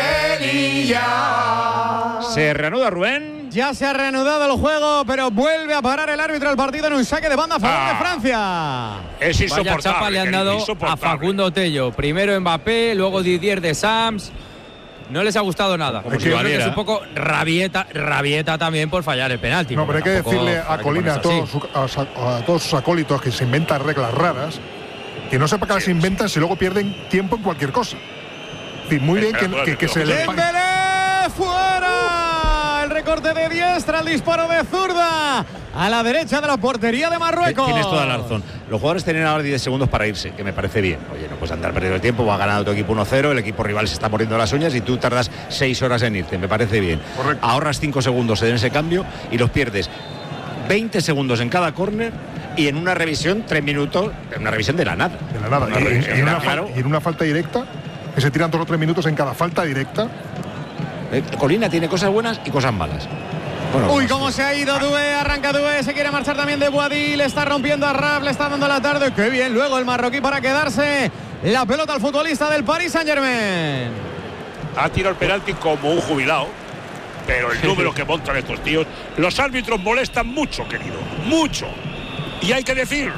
S19: velilla.
S2: Se reanuda, Rubén.
S1: Ya se ha reanudado el juego, pero vuelve a parar el árbitro del partido en un saque de banda a favor de Francia.
S6: Es insoportable.
S8: Vaya chapa le han dado a Facundo Tello. Primero Mbappé, luego Didier Deschamps. No les ha gustado nada. Yo creo que es un poco rabieta también por fallar el penalti.
S7: No, pero hay que decirle a Colina, a todos sus acólitos que se inventan reglas raras, que no sepa que las inventan si luego pierden tiempo en cualquier cosa. Es decir, muy bien que se le...
S1: ¡Dembélé fuera! El recorte de diestra, el disparo de zurda a la derecha de la portería de Marruecos.
S2: Tienes toda la razón. Los jugadores tienen ahora 10 segundos para irse, que me parece bien. Oye, no puedes andar perdiendo el tiempo, va ganando tu equipo 1-0, el equipo rival se está muriendo las uñas y tú tardas 6 horas en irte, me parece bien.
S7: Correcto.
S2: Ahorras 5 segundos en ese cambio y los pierdes 20 segundos en cada córner y en una revisión 3 minutos, en una revisión de la nada.
S7: De la nada. Y en, una, claro. Y en una falta directa, que se tiran todos los 3 minutos en cada falta directa.
S2: Colina tiene cosas buenas y cosas malas. Bueno,
S1: uy, cómo se ha ido Doué, arranca Doué, se quiere marchar también de Boadí, le está rompiendo a Raf, le está dando la tarde, qué bien luego el marroquí para quedarse la pelota al futbolista del Paris Saint-Germain.
S6: Ha tirado el penalti como un jubilado, pero el número que montan estos tíos, los árbitros molestan mucho, querido, mucho, y hay que decirlo.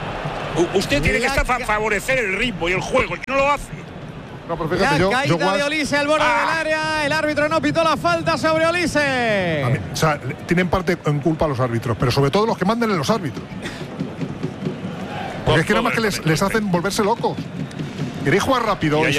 S6: Usted tiene que favorecer el ritmo y el juego, y no lo hace.
S7: No, pero fíjate,
S1: la caída de Olise al borde del área, el árbitro no pitó la falta sobre Olise.
S7: O sea, tienen parte en culpa los árbitros, pero sobre todo los que mandan en los árbitros. Porque es que nada más que les hacen volverse locos. Queréis jugar rápido y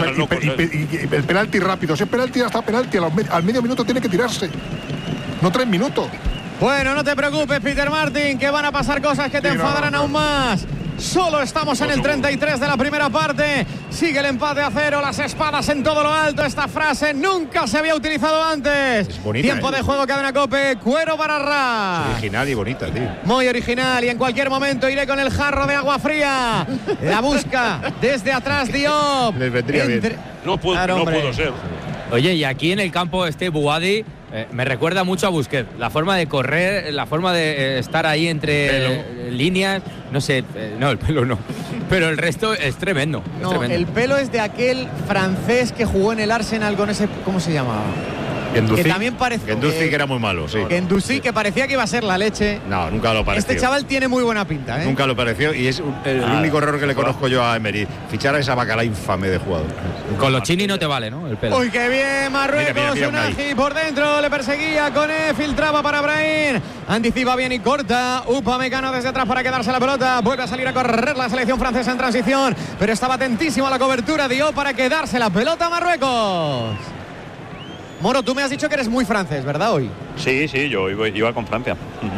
S7: el penalti rápido. Si es penalti, ya está penalti. Al medio minuto tiene que tirarse. No 3 minutos.
S1: Bueno, no te preocupes, Peter Martin, que van a pasar cosas que te enfadarán aún más. Solo estamos en el 33 de la primera parte. Sigue el empate a 0, las espadas en todo lo alto. Esta frase nunca se había utilizado antes.
S2: Es bonita,
S1: tiempo de juego, cadena COPE, cuero para Raf.
S2: Es original y bonita, tío.
S1: Muy original, y en cualquier momento iré con el jarro de agua fría. La busca desde atrás Diop.
S2: Les vendría bien.
S6: No puedo ser.
S8: Oye, y aquí en el campo Boadí me recuerda mucho a Busquets. La forma de correr, la forma de estar ahí entre líneas, no sé, no, el pelo no. Pero el resto es tremendo.
S1: No,
S8: es tremendo.
S1: el pelo es de aquel francés que jugó en el Arsenal con ese, ¿cómo se llamaba?
S2: Guendouzi.
S1: Que también parece
S2: Guendouzi, que era muy malo, sí.
S1: Guendouzi, que parecía que iba a ser la leche.
S2: No, nunca lo pareció.
S1: Este chaval tiene muy buena pinta, ¿eh?
S2: Nunca lo pareció, y es el único error que le conozco yo a Emery. Fichar a esa bacala infame de jugador.
S8: Con los chinis no te vale, ¿no? El pelo.
S1: Uy, qué bien, Marruecos, Unai por dentro, le perseguía, Koné, filtraba para Brahim, anticipa bien y corta, Upamecano desde atrás para quedarse la pelota, vuelve a salir a correr la selección francesa en transición, pero estaba atentísimo a la cobertura, dio para quedarse la pelota a Marruecos. Moro, tú me has dicho que eres muy francés, ¿verdad, hoy?
S3: Sí, yo iba con Francia.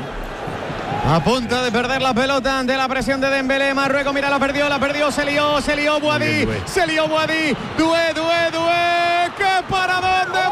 S1: A punto de perder la pelota ante la presión de Dembélé. Marruecos, mira, la perdió, se lió Boadí, Doué, ¡qué paradón de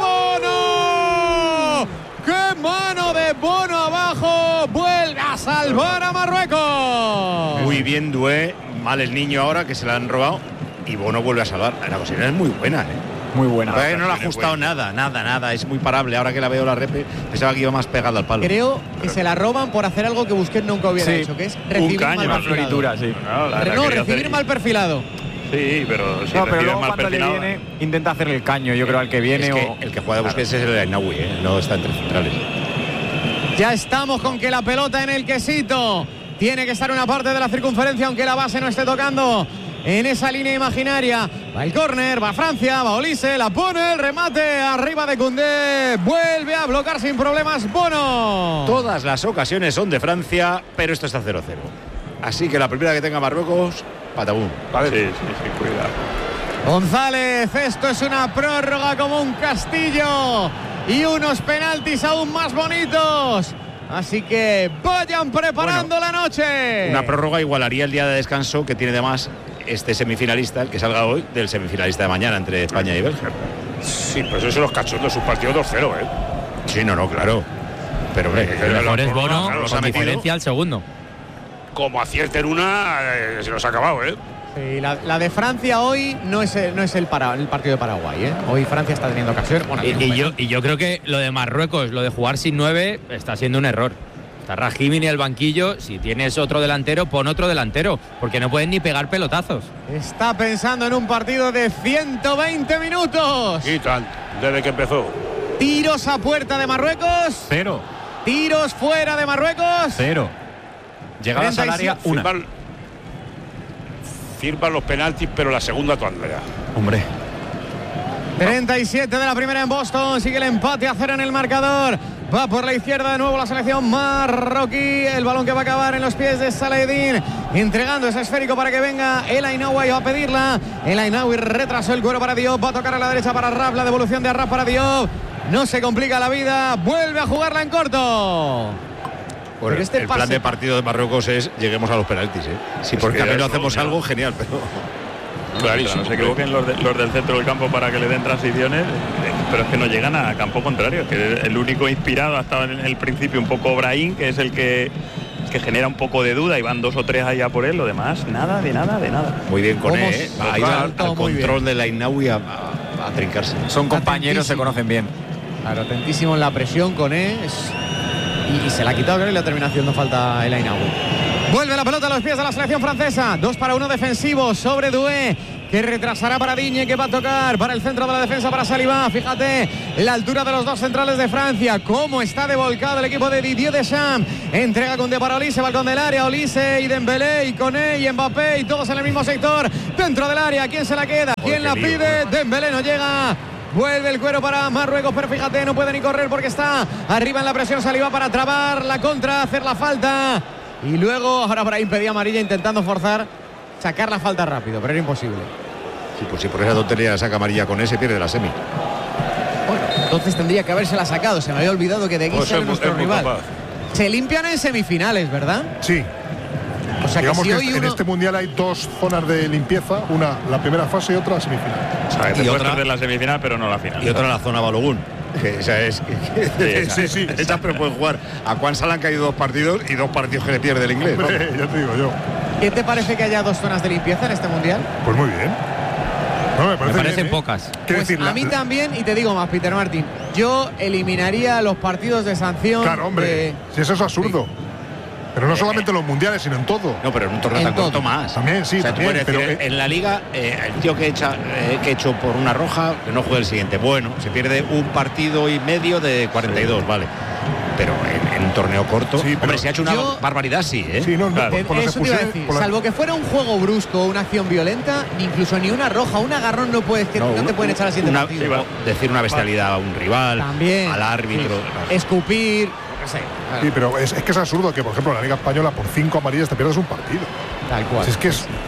S1: Bono! ¡Qué mano de Bono abajo! ¡Vuelve a salvar a Marruecos!
S2: Muy bien Doué, mal el niño ahora que se la han robado, y Bono vuelve a salvar. La cocina es muy buena, ¿eh?
S5: Muy buena.
S2: No le ha ajustado nada. Es muy parable. Ahora que la veo la repe, pensaba que iba más pegada al palo.
S1: Creo que se la roban por hacer algo que Busquets nunca hubiera hecho, que es recibir mal
S5: floritura, sí.
S1: recibir mal perfilado.
S3: Sí, pero si
S5: pero luego
S3: mal
S5: cuando
S3: perfilado,
S5: le viene, intenta hacerle el caño, yo creo, al que viene.
S2: Es que el que juega de Busquets es el Ainaoui, no está entre centrales.
S1: Ya estamos con que la pelota en el quesito tiene que estar una parte de la circunferencia, aunque la base no esté tocando en esa línea imaginaria. Va el córner, va Francia, va Olise, la pone, el remate arriba de Koundé, vuelve a bloquear sin problemas Bono.
S2: Todas las ocasiones son de Francia, pero esto está 0-0. Así que la primera que tenga Marruecos, patabún.
S3: Vale. Sí, cuidado.
S1: González, esto es una prórroga como un castillo y unos penaltis aún más bonitos. Así que vayan preparando la noche.
S2: Una prórroga igualaría el día de descanso que tiene de más este semifinalista, el que salga hoy, del semifinalista de mañana entre España y Bélgica.
S6: Sí, pues eso son los cachos de sus partidos 2-0, ¿eh?
S2: Sí, no, claro. Pero hombre,
S8: el mejor es Bono, con diferencia al segundo.
S6: Como acierten una, se los ha acabado, ¿eh?
S1: Sí, la de Francia hoy no es el partido de Paraguay, ¿eh? Hoy Francia está teniendo ocasión. Bueno,
S8: y yo creo que lo de Marruecos, lo de jugar sin 9, está siendo un error. Está Rahimi en el banquillo. Si tienes otro delantero, pon otro delantero, porque no pueden ni pegar pelotazos.
S1: Está pensando en un partido de 120 minutos.
S6: Y tal, desde que empezó.
S1: Tiros a puerta de Marruecos.
S4: 0.
S1: Tiros fuera de Marruecos.
S4: 0. Llegadas al área, 1.
S6: Firman los penaltis, pero la segunda tu Andrea.
S4: Hombre.
S1: 37 de la primera en Boston. Sigue el empate a 0 en el marcador. Va por la izquierda de nuevo la selección marroquí. El balón que va a acabar en los pies de Saladin, entregando ese esférico para que venga el Ainaoui a pedirla. El Ainaoui retrasó el cuero para Diop. Va a tocar a la derecha para Raf. La devolución de Raf para Diop. No se complica la vida. Vuelve a jugarla en corto.
S2: Bueno, el plan de partido de Marruecos es lleguemos a los penaltis, ¿eh? Si por camino hacemos algo, genial, pero...
S3: Clarísimo, no se equivoquen los del centro del campo para que le den transiciones, pero es que no llegan a campo contrario. Que el único inspirado ha estado en el principio un poco Brahim, que es el que genera un poco de duda, y van 2 o 3 allá por él. Lo demás, nada.
S2: Muy bien con él, va a ir al control de la Ainaoui a trincarse.
S5: Son compañeros, se conocen bien.
S1: Claro, atentísimo en la presión con y se la ha quitado, creo, y le ha terminado haciendo falta el Ainaú. Vuelve la pelota a los pies de la selección francesa. 2-1 defensivo sobre Doué, que retrasará para Digne, que va a tocar para el centro de la defensa para Saliba. Fíjate la altura de los dos centrales de Francia, cómo está devolcado el equipo de Didier Deschamps. Entrega Koundé para Olise, balcón del área, Olise y Dembélé y Koné y Mbappé, y todos en el mismo sector, dentro del área. ¿Quién se la queda? ¿Quién la pide? Dembélé no llega. Vuelve el cuero para Marruecos, pero fíjate, no puede ni correr porque está arriba en la presión Saliba para trabar la contra, hacer la falta. Y luego, ahora Brahim pedía amarilla intentando forzar, sacar la falta rápido, pero era imposible.
S2: Sí, pues si por esa tontería saca amarilla con ese, pierde la semi.
S1: Bueno, entonces tendría que habérsela sacado. Se me había olvidado que de aquí sale nuestro rival. Se limpian en semifinales, ¿verdad?
S7: Sí.
S1: O sea,
S7: digamos
S1: que, si
S7: en este mundial hay dos zonas de limpieza, una la primera fase y otra la semifinal.
S3: O sea, y otra de la semifinal, pero no la final.
S2: Y otra la zona Balogun. Que esa es.
S7: Sí.
S2: Esas pero pueden jugar. A Kwanza le han caído 2 partidos y 2 partidos que le pierde el inglés.
S7: Hombre, ya te digo yo.
S1: ¿Qué te parece que haya 2 zonas de limpieza en este mundial?
S7: Pues muy bien. No, me parecen
S8: bien, pocas.
S1: Pues a mí también, y te digo más, Peter Martin, yo eliminaría los partidos de sanción.
S7: Claro, hombre, si eso es absurdo. Pero no solamente en los mundiales, sino en todo.
S2: No, pero en un torneo tan corto más.
S7: También, sí,
S2: o sea,
S7: también,
S2: tú puedes decir, en la liga, el tío que echó por una roja, que no juegue el siguiente. Bueno, se pierde un partido y medio de 42, vale. Pero en un torneo corto, sí, hombre, se ha hecho una barbaridad, sí, ¿eh?
S7: Sí, no,
S1: claro. Eso te iba a decir, salvo que fuera un juego brusco, una acción violenta, incluso ni una roja, un agarrón no puedes, no te pueden echar al siguiente partido.
S2: Decir una bestialidad a un rival,
S1: también,
S2: al árbitro.
S1: Sí. Escupir.
S7: Sí, pero es que es absurdo que, por ejemplo, en la Liga Española por 5 amarillas te pierdas un partido.
S1: Tal cual.
S7: Es que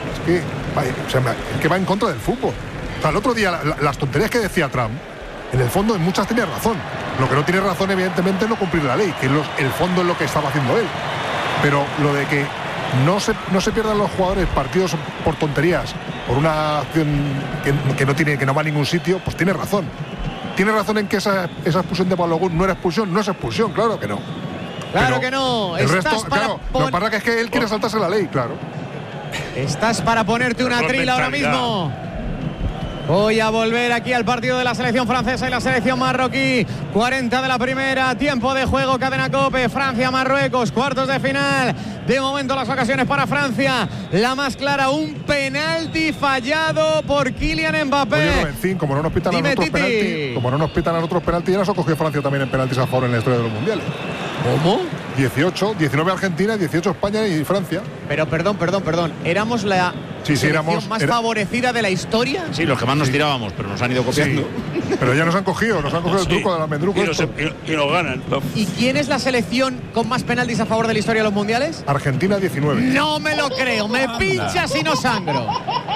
S7: va en contra del fútbol. O sea, el otro día las tonterías que decía Trump, en el fondo en muchas tenía razón. Lo que no tiene razón, evidentemente, es no cumplir la ley, que el fondo es lo que estaba haciendo él. Pero lo de que no se pierdan los jugadores partidos por tonterías, por una acción que no va a ningún sitio, pues tiene razón. Tiene razón en que esa expulsión de Balogun no era expulsión, no es expulsión, claro que no.
S1: Claro que no.
S7: El resto, claro, lo que pasa que es que él quiere saltarse la ley, claro.
S1: Estás para ponerte una trila ahora mismo. Voy a volver aquí al partido de la selección francesa y la selección marroquí. 40 de la primera, tiempo de juego, cadena COPE, Francia-Marruecos, cuartos de final. De momento las ocasiones para Francia. La más clara, un penalti fallado por Kylian Mbappé.
S7: Oye, Robencín, como no nos pitan a otros penaltis, ya nos ha cogido Francia también en penaltis a favor en la historia de los mundiales.
S1: ¿Cómo?
S7: 19 Argentina, 18 España y Francia.
S1: Pero perdón. ¿Éramos la selección más favorecida de la historia?
S2: Sí, los que más nos tirábamos, pero nos han ido copiando.
S7: Sí, pero ya nos han cogido el truco de la mendruco.
S6: Y nos ganan.
S1: ¿Y quién es la selección con más penaltis a favor de la historia de los mundiales?
S7: Argentina, 19.
S1: No me lo creo, me pinchas y no sangro.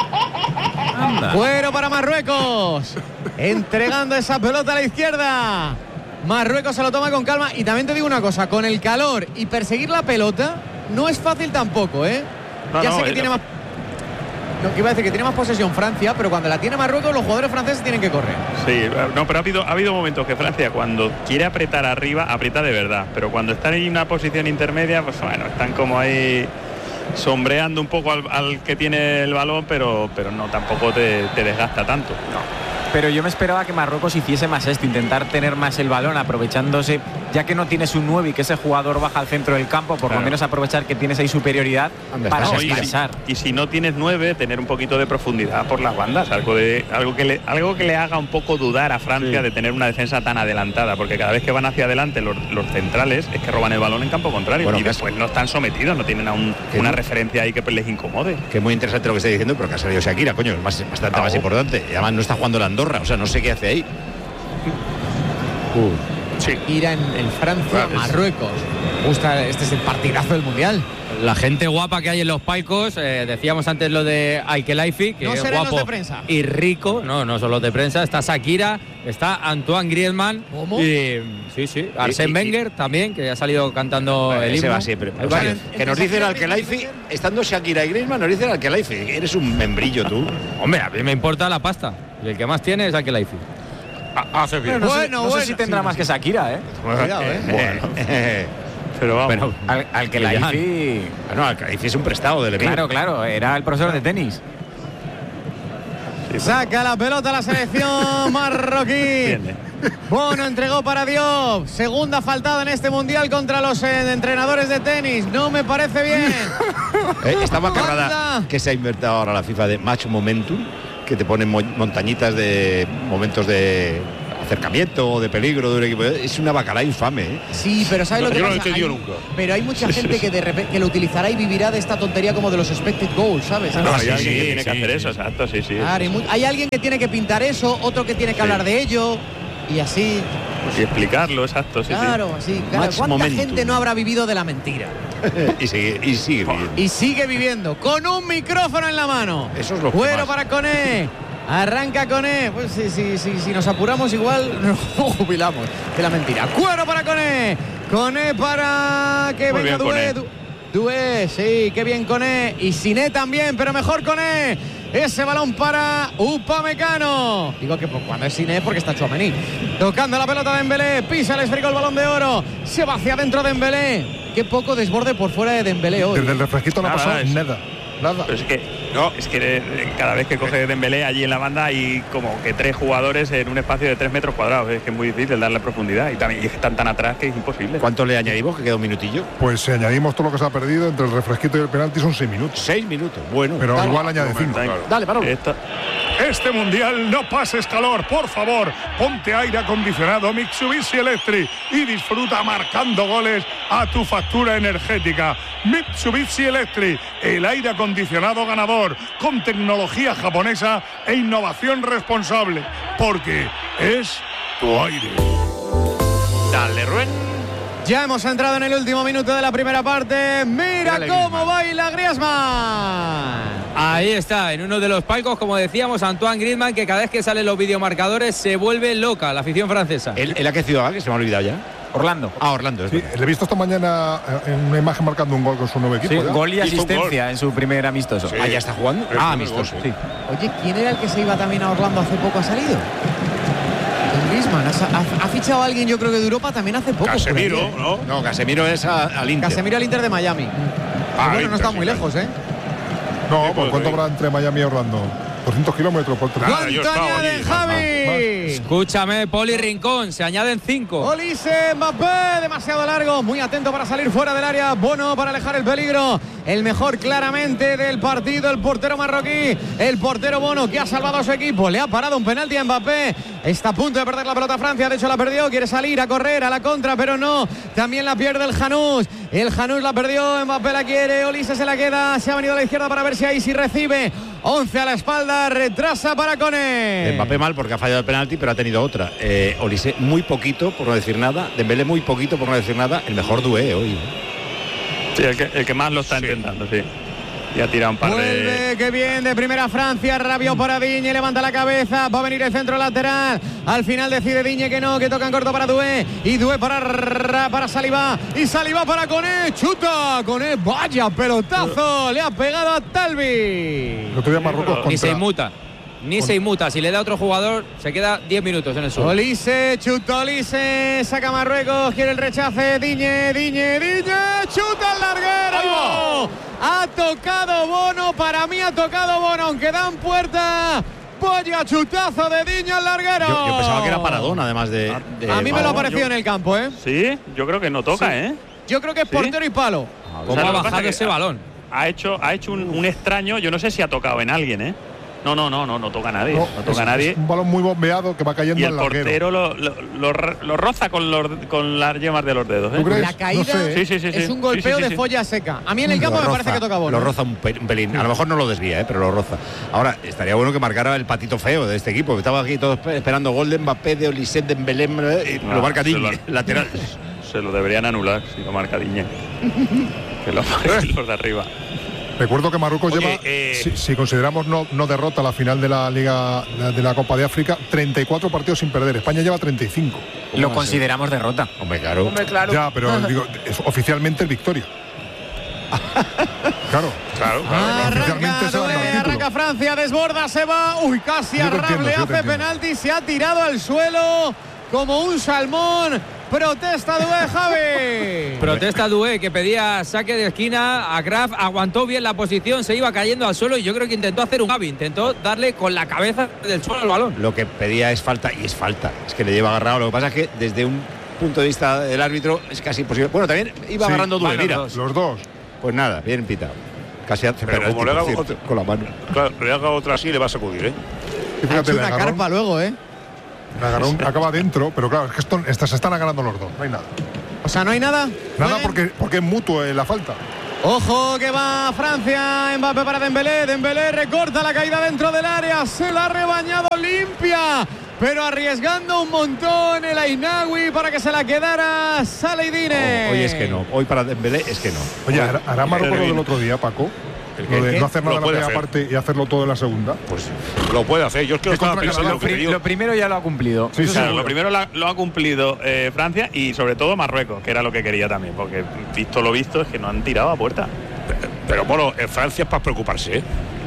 S1: Fuero para Marruecos. Entregando esa pelota a la izquierda. Marruecos se lo toma con calma. Y también te digo una cosa, con el calor y perseguir la pelota no es fácil tampoco, ¿eh? Ya sé que tiene más... No, que iba a decir que tiene más posesión Francia, pero cuando la tiene Marruecos los jugadores franceses tienen que correr.
S3: Sí, no, pero ha habido momentos que Francia cuando quiere apretar arriba, aprieta de verdad, pero cuando están en una posición intermedia, pues bueno, están como ahí sombreando un poco al que tiene el balón, pero no, tampoco te desgasta tanto. No.
S5: Pero yo me esperaba que Marruecos hiciese más esto, intentar tener más el balón, aprovechándose, ya que no tienes un 9 y que ese jugador baja al centro del campo, por lo menos aprovechar que tienes ahí superioridad para descansar.
S3: Y si no tienes 9, tener un poquito de profundidad por las bandas, algo que le haga un poco dudar a Francia de tener una defensa tan adelantada, porque cada vez que van hacia adelante los centrales es que roban el balón en campo contrario y después no están sometidos, no tienen una referencia ahí que les incomode.
S2: Que es muy interesante lo que estoy diciendo, pero que ha salido Shakira, coño, es bastante más importante. Y además no está jugando la Andorra, o sea, no sé qué hace ahí.
S1: Sí. Ir en Francia, Marruecos. Este es el partidazo del mundial.
S8: La gente guapa que hay en los palcos, decíamos antes lo de Al-Khelaifi, que es guapo
S1: de prensa
S8: y rico, no solo de prensa, está Shakira, está Antoine Griezmann.
S1: ¿Cómo?
S8: Y Arsène Wenger también, que ha salido cantando el himno.
S2: Va siempre. O sea, que nos dicen Al-Khelaifi, estando Shakira y Griezmann, nos dicen Al-Khelaifi. Eres un membrillo tú.
S8: Hombre, a mí me importa la pasta. Y el que más tiene es Al-Khelaifi.
S5: No sé si tendrá más que Shakira, ¿eh?
S1: Cuidado,
S3: Pero vamos.
S5: Al-Khelaifi...
S2: Al-Khelaifi es un prestado del equipo.
S5: Claro, era el profesor de tenis.
S1: Saca la pelota a la selección marroquí. Bono entregó para Diop. Segunda faltada en este mundial contra los entrenadores de tenis. No me parece bien.
S2: Esta macarrada que se ha inventado ahora la FIFA de Match Momentum, que te ponen montañitas de momentos de acercamiento o de peligro de un equipo, es una bacalá infame, ¿eh?
S20: Sí, pero ¿sabes lo que pasa? Pero hay mucha gente que de repente que lo utilizará y vivirá de esta tontería como de los expected goals, ¿sabes?
S3: Hay alguien que tiene que hacer eso, exacto, sí.
S20: Claro, hay alguien que tiene que pintar eso, otro que tiene que hablar de ello y así.
S3: Y explicarlo, exacto,
S20: claro, así. Claro. ¿Cuánta gente no habrá vivido de la mentira?
S2: y sigue viviendo.
S1: Y sigue viviendo con un micrófono en la mano.
S2: Eso es lo
S1: Cuero para Koné. Arranca Koné. Pues si nos apuramos igual nos jubilamos de la mentira. Cuero para Koné. Koné para que
S3: muy
S1: venga
S3: bien,
S1: Doué. Sí, qué bien Koné. Y Siné también, pero mejor Koné. Ese balón para Upamecano. Digo que cuando es Siné porque está Tchouaméni. Tocando la pelota de Dembélé. Pisa el esférico el balón de oro. Se va hacia adentro de Dembélé. Qué poco desborde por fuera de Dembélé hoy.
S7: Desde el refresquito no ha pasado nada.
S3: Pero es que cada vez que coge Dembélé allí en la banda hay como que 3 jugadores en un espacio de 3 metros cuadrados. Es que es muy difícil darle profundidad y también están tan atrás que es imposible.
S2: ¿Cuánto le añadimos? Que queda un minutillo.
S7: Pues si añadimos todo lo que se ha perdido entre el refresquito y el penalti son 6 minutos.
S2: 6 minutos, bueno.
S7: Pero igual añade 5.
S2: Claro. Dale, Manolo.
S12: Este mundial no pases calor, por favor. Ponte aire acondicionado Mitsubishi Electric y disfruta marcando goles a tu factura energética. Mitsubishi Electric, el aire acondicionado ganador, con tecnología japonesa e innovación responsable, porque es tu aire.
S3: Dale, Rubén.
S1: Ya hemos entrado en el último minuto de la primera parte. Mira cómo baila Griezmann.
S8: Ahí está, en uno de los palcos, como decíamos, Antoine Griezmann, que cada vez que salen los videomarcadores se vuelve loca la afición francesa.
S2: ¿El a qué ciudad? Que se me ha olvidado ya.
S5: Orlando.
S2: Orlando.
S7: Sí, le he visto esta mañana en una imagen marcando un gol con su nuevo equipo.
S5: Sí, gol y asistencia en su primer amistoso.
S2: Sí. Ya está jugando. Amistoso.
S20: Sí. Oye, ¿quién era el que se iba también a Orlando hace poco? ¿Ha salido? Griezmann ha fichado a alguien, yo creo que de Europa también hace poco.
S6: Casemiro, ¿no?
S2: No, Casemiro es al Inter.
S1: Casemiro al Inter de Miami. Bueno, no está muy lejos, ¿eh?
S7: No, ¿por cuánto habrá entre Miami y Orlando? 200 kilómetros por 3.
S1: ¡Cuánto añaden, Javi!
S8: Escúchame, Poli Rincón, se añaden 5.
S1: Olise, Mbappé, demasiado largo, muy atento para salir fuera del área. Bono para alejar el peligro. El mejor claramente del partido, el portero marroquí, el portero Bono, que ha salvado a su equipo. Le ha parado un penalti a Mbappé. Está a punto de perder la pelota Francia, de hecho la perdió. Quiere salir a correr a la contra, pero no. También la pierde el Janús. El Janús la perdió, Mbappé la quiere, Olise se la queda. Se ha venido a la izquierda para ver si ahí sí recibe. 11 a la espalda, retrasa para Koné.
S2: Mbappé mal porque ha fallado el penalti, pero ha tenido otra. Olise muy poquito, por no decir nada. Dembélé muy poquito, por no decir nada. El mejor Doué hoy.
S3: Sí, el que más lo está intentando, sí. Y ha tirado un par
S1: Vuelve, qué bien, de primera Francia. Rabiot para Digne, levanta la cabeza. Va a venir el centro lateral. Al final decide Digne que no, que toca en corto para Doué. Y Doué para Saliba. Y Saliba para Koné. Chuta, Koné, vaya pelotazo. Le ha pegado a Talvi.
S7: No te voy a Marruecos contra...
S8: Ni se inmuta. Si le da a otro jugador, se queda 10 minutos en el suelo.
S1: Olise, chuta Olise, saca Marruecos, quiere el rechace, Digne, chuta al larguero. Ha tocado Bono, para mí ha tocado Bono, aunque dan puerta. Vaya chutazo de Digne al larguero.
S2: Yo pensaba que era Maradona, además de
S1: a mí me lo ha parecido en el campo, ¿eh?
S3: Sí, yo creo que no toca, ¿eh?
S1: Yo creo que es portero y palo.
S8: ¿Cómo ha bajado ese balón?
S3: Ha hecho un extraño, yo no sé si ha tocado en alguien, ¿eh? No toca a nadie. No toca a nadie.
S7: Es un balón muy bombeado que va cayendo al larguero.
S3: Y el portero lo roza con las yemas de los dedos.
S7: ¿Tú crees?
S1: La caída es un golpeo de folla seca. A mí en el campo me parece que toca Bono.
S2: Lo roza un pelín. A lo mejor no lo desvía, pero lo roza. Ahora, estaría bueno que marcara el patito feo de este equipo. Estaba aquí todos esperando gol de Mbappé, de Olise, de Dembélé, y lo marca Digne, lateral.
S3: Se lo deberían anular si lo marca Digne. Que lo marquen los de arriba.
S7: Recuerdo que Marruecos lleva, si consideramos no derrota la final de la Liga de la Copa de África, 34 partidos sin perder. España lleva 35.
S5: Lo consideramos derrota.
S2: Hombre, claro.
S7: Ya, pero digo, oficialmente es victoria. Claro.
S1: Arranca Francia, desborda, se va. Uy, casi a Rable, hace penalti, se ha tirado al suelo como un salmón. Protesta Doué, Javi.
S8: Protesta Doué, que pedía saque de esquina. A Graf aguantó bien la posición, se iba cayendo al suelo y yo creo que intentó hacer un Javi, intentó darle con la cabeza del suelo al balón.
S2: Lo que pedía es falta, y es falta. Es que le lleva agarrado. Lo que pasa es que desde un punto de vista del árbitro es casi imposible. Bueno, también iba agarrando Doué, mira.
S7: Los dos.
S2: Pues nada, bien pitado. Casi hace
S6: pero como le haga
S2: con la mano.
S6: Claro, le haga otra así, le va a sacudir, ¿eh?
S20: Fíjate, una carpa luego, ¿eh?
S7: El agarrón acaba dentro, pero claro, es que se están agarrando los dos, no hay nada.
S1: O sea, no hay nada.
S7: Nada porque es mutuo la falta.
S1: Ojo que va Francia, Mbappé para Dembélé, Dembélé recorta la caída dentro del área, se la ha rebañado limpia, pero arriesgando un montón el Ainaoui para que se la quedara Saladine.
S2: Hoy es que no, hoy para Dembélé es que no.
S7: Oye, ¿hará Marruecos lo del otro día, Paco? Lo de no hacer nada en la primera parte y hacerlo todo en la segunda.
S6: Pues lo puede hacer. Yo es que
S5: lo primero ya lo ha cumplido.
S3: Sí, claro, lo primero lo ha cumplido Francia y sobre todo Marruecos, que era lo que quería también, porque visto lo visto es que no han tirado a puerta.
S6: Pero bueno, en Francia es para preocuparse, ¿eh?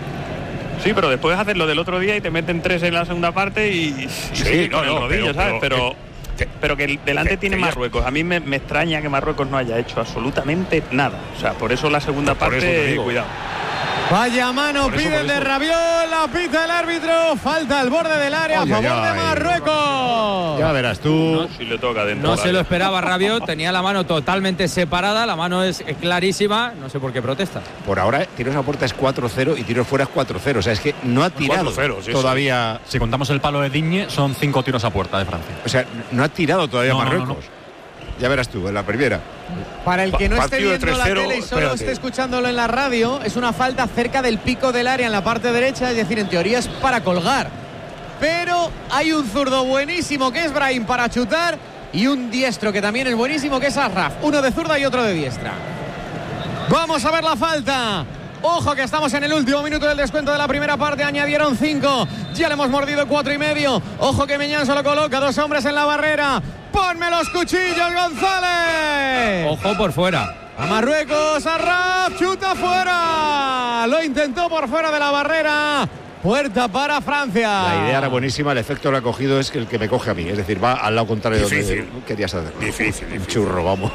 S3: Sí, pero después hacer lo del otro día y te meten 3 en la segunda parte y sí, con el rodillo, ¿sabes? Pero que delante tiene Marruecos. A mí me extraña que Marruecos no haya hecho absolutamente nada. O sea, por eso la segunda parte, cuidado.
S1: Vaya mano, pide el de Rabiot, la pita el árbitro, falta al borde del área a favor de Marruecos.
S2: Ya verás tú.
S3: Si le toca dentro.
S8: No se lo esperaba Rabiot, tenía la mano totalmente separada, la mano es clarísima, no sé por qué protesta.
S2: Por ahora, tiros a puerta es 4-0 y tiros fuera es 4-0, o sea, es que no ha tirado todavía.
S4: Si contamos el palo de Digne, son 5 tiros a puerta de Francia.
S2: O sea, no ha tirado todavía Marruecos. Ya verás tú, en la primera.
S1: Para el que no esté viendo la tele y solo esté escuchándolo en la radio, es una falta cerca del pico del área en la parte derecha, es decir, en teoría es para colgar. Pero hay un zurdo buenísimo que es Brahim para chutar y un diestro que también es buenísimo que es Ashraf. Uno de zurda y otro de diestra. Vamos a ver la falta. Ojo que estamos en el último minuto del descuento de la primera parte. Añadieron 5. Ya le hemos mordido 4,5. Ojo que Meñán solo coloca 2 hombres en la barrera. ¡Ponme los cuchillos, González!
S8: Ojo por fuera.
S1: A Marruecos, Arraf, chuta fuera. Lo intentó por fuera de la barrera. Puerta para Francia.
S2: La idea era buenísima, el efecto que ha cogido es el que me coge a mí. Es decir, va al lado contrario
S6: difícil.
S2: Donde querías hacer.
S6: Difícil.
S2: Un churro, vamos.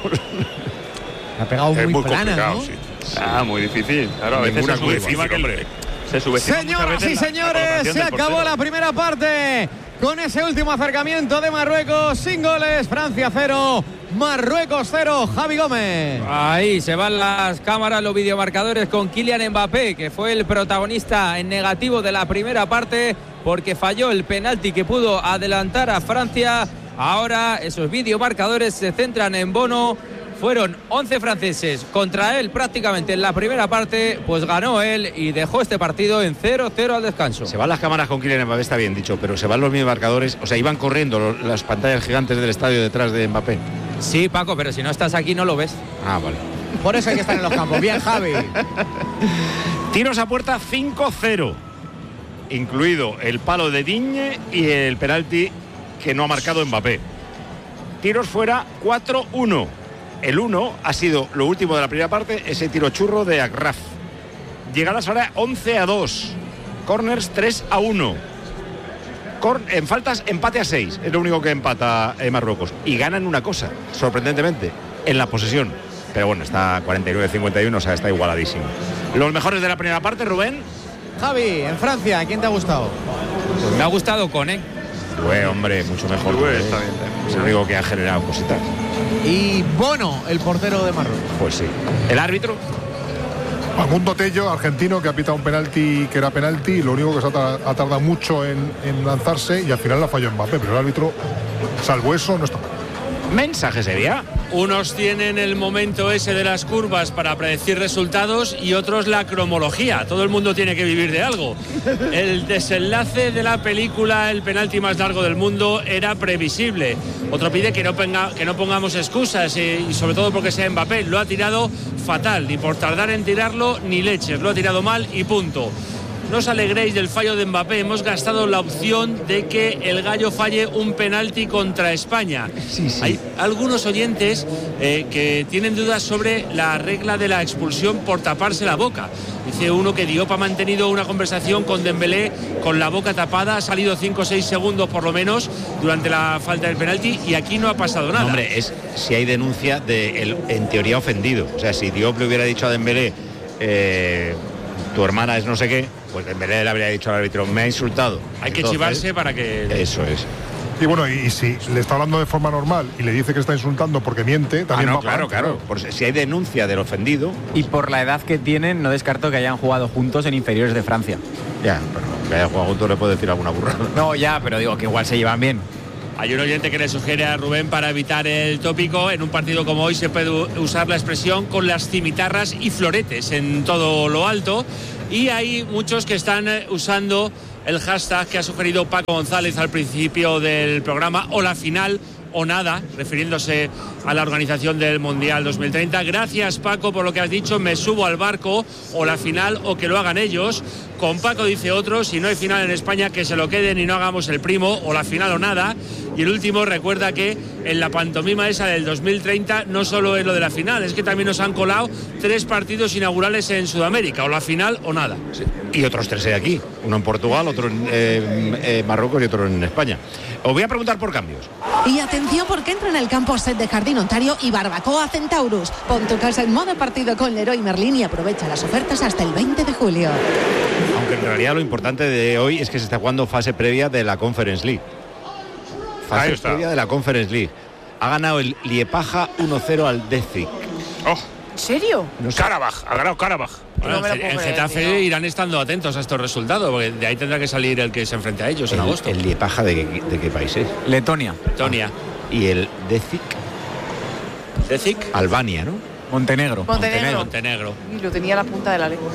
S1: Ha pegado muy plana, ¿no?
S3: Sí. Muy difícil. Claro, a veces se subestima.
S1: Señoras y señores, se acabó la primera parte. Con ese último acercamiento de Marruecos, sin goles, Francia 0, Marruecos 0, Javi Gómez.
S8: Ahí se van las cámaras, los videomarcadores con Kylian Mbappé, que fue el protagonista en negativo de la primera parte, porque falló el penalti que pudo adelantar a Francia. Ahora esos videomarcadores se centran en Bono. Fueron 11 franceses contra él prácticamente en la primera parte, pues ganó él y dejó este partido en 0-0 al descanso.
S2: Se van las cámaras con Kylian Mbappé, está bien dicho, pero se van los mismos marcadores, o sea, iban corriendo las pantallas gigantes del estadio detrás de Mbappé.
S8: Sí, Paco, pero si no estás aquí no lo ves.
S2: Ah, vale.
S1: Por eso hay que estar en los campos. Bien, Javi.
S2: Tiros a puerta 5-0, incluido el palo de Digne y el penalti que no ha marcado Mbappé. Tiros fuera 4-1. El 1 ha sido lo último de la primera parte, ese tiro churro de Agraf. Llegadas ahora 11-2. Corners 3-1. En faltas empate a 6. Es lo único que empata Marruecos. Y ganan una cosa, sorprendentemente, en la posesión. Pero bueno, está 49-51, o sea, está igualadísimo. Los mejores de la primera parte, Rubén.
S1: Javi, en Francia, ¿quién te ha gustado?
S8: Pues me ha gustado Koné.
S2: Hombre, mucho mejor.
S3: Está bien.
S2: Es el único que ha generado cositas.
S1: Y Bono, el portero de Marruecos.
S2: Pues sí. ¿El árbitro?
S7: Facundo Tello, argentino, que ha pitado un penalti que era penalti. Lo único que se ha tardado mucho en lanzarse y al final la falló Mbappé. Pero el árbitro, salvo eso, no está mal.
S2: Mensaje sería.
S21: Unos tienen el momento ese de las curvas para predecir resultados y otros la cromología. Todo el mundo tiene que vivir de algo. El desenlace de la película, el penalti más largo del mundo, era previsible. Otro pide que no pongamos excusas y sobre todo porque sea Mbappé. Lo ha tirado fatal, ni por tardar en tirarlo ni leches. Lo ha tirado mal y punto. no os alegréis del fallo de Mbappé. Hemos gastado la opción de que el gallo falle un penalti contra España.
S2: Sí.
S21: Hay algunos oyentes que tienen dudas sobre la regla de la expulsión por taparse la boca. Dice uno que Diop ha mantenido una conversación con Dembélé con la boca tapada, ha salido 5 o 6 segundos por lo menos durante la falta del penalti y aquí no ha pasado nada.
S2: No, hombre, es si hay denuncia de el, en teoría ofendido. O sea, si Diop le hubiera dicho a Dembélé tu hermana es no sé qué, pues Dembélé le habría dicho al árbitro me ha insultado.
S21: Hay que chivarse para que...
S2: Eso es.
S7: Y bueno, y si le está hablando de forma normal y le dice que está insultando porque miente, también va
S2: claro. Por si hay denuncia del ofendido.
S5: Y por la edad que tienen, no descarto que hayan jugado juntos en inferiores de Francia.
S2: Ya, pero que haya jugado juntos le puede decir alguna burrada.
S5: No, ya, pero digo que igual se llevan bien.
S21: Hay un oyente que le sugiere a Rubén para evitar el tópico, en un partido como hoy se puede usar la expresión con las cimitarras y floretes en todo lo alto. Y hay muchos que están usando el hashtag que ha sugerido Paco González al principio del programa, o la final o nada, refiriéndose a la organización del Mundial 2030. Gracias, Paco, por lo que has dicho. Me subo al barco, o la final o que lo hagan ellos. Con Paco dice otro, si no hay final en España, que se lo queden y no hagamos el primo, o la final o nada. Y el último recuerda que en la pantomima esa del 2030 no solo es lo de la final, es que también nos han colado 3 partidos inaugurales en Sudamérica, o la final o nada.
S2: Sí. Y otros 3 hay aquí, uno en Portugal, otro en Marruecos y otro en España. Os voy a preguntar por cambios.
S9: Y atención porque entra en el campo set de Jardín Ontario y Barbacoa Centaurus. Pon tu casa en modo partido con Leroy Merlin y aprovecha las ofertas hasta el 20 de julio.
S2: Aunque en realidad lo importante de hoy es que se está jugando fase previa de la Conference League. Fase previa de la Conference League. Ha ganado el Liepaja 1-0 al Dezic.
S10: ¿En serio?
S6: No sé. Karabaj, ha ganado Karabaj.
S21: Bueno, en Getafe irán estando atentos a estos resultados, porque de ahí tendrá que salir el que se enfrente a ellos en agosto.
S2: ¿El Liepaja de qué país es?
S5: Letonia.
S2: ¿Y el Dezic?
S21: ¿Dezic?
S2: Albania, ¿no?
S5: Montenegro.
S10: Y lo tenía a la punta de la lengua.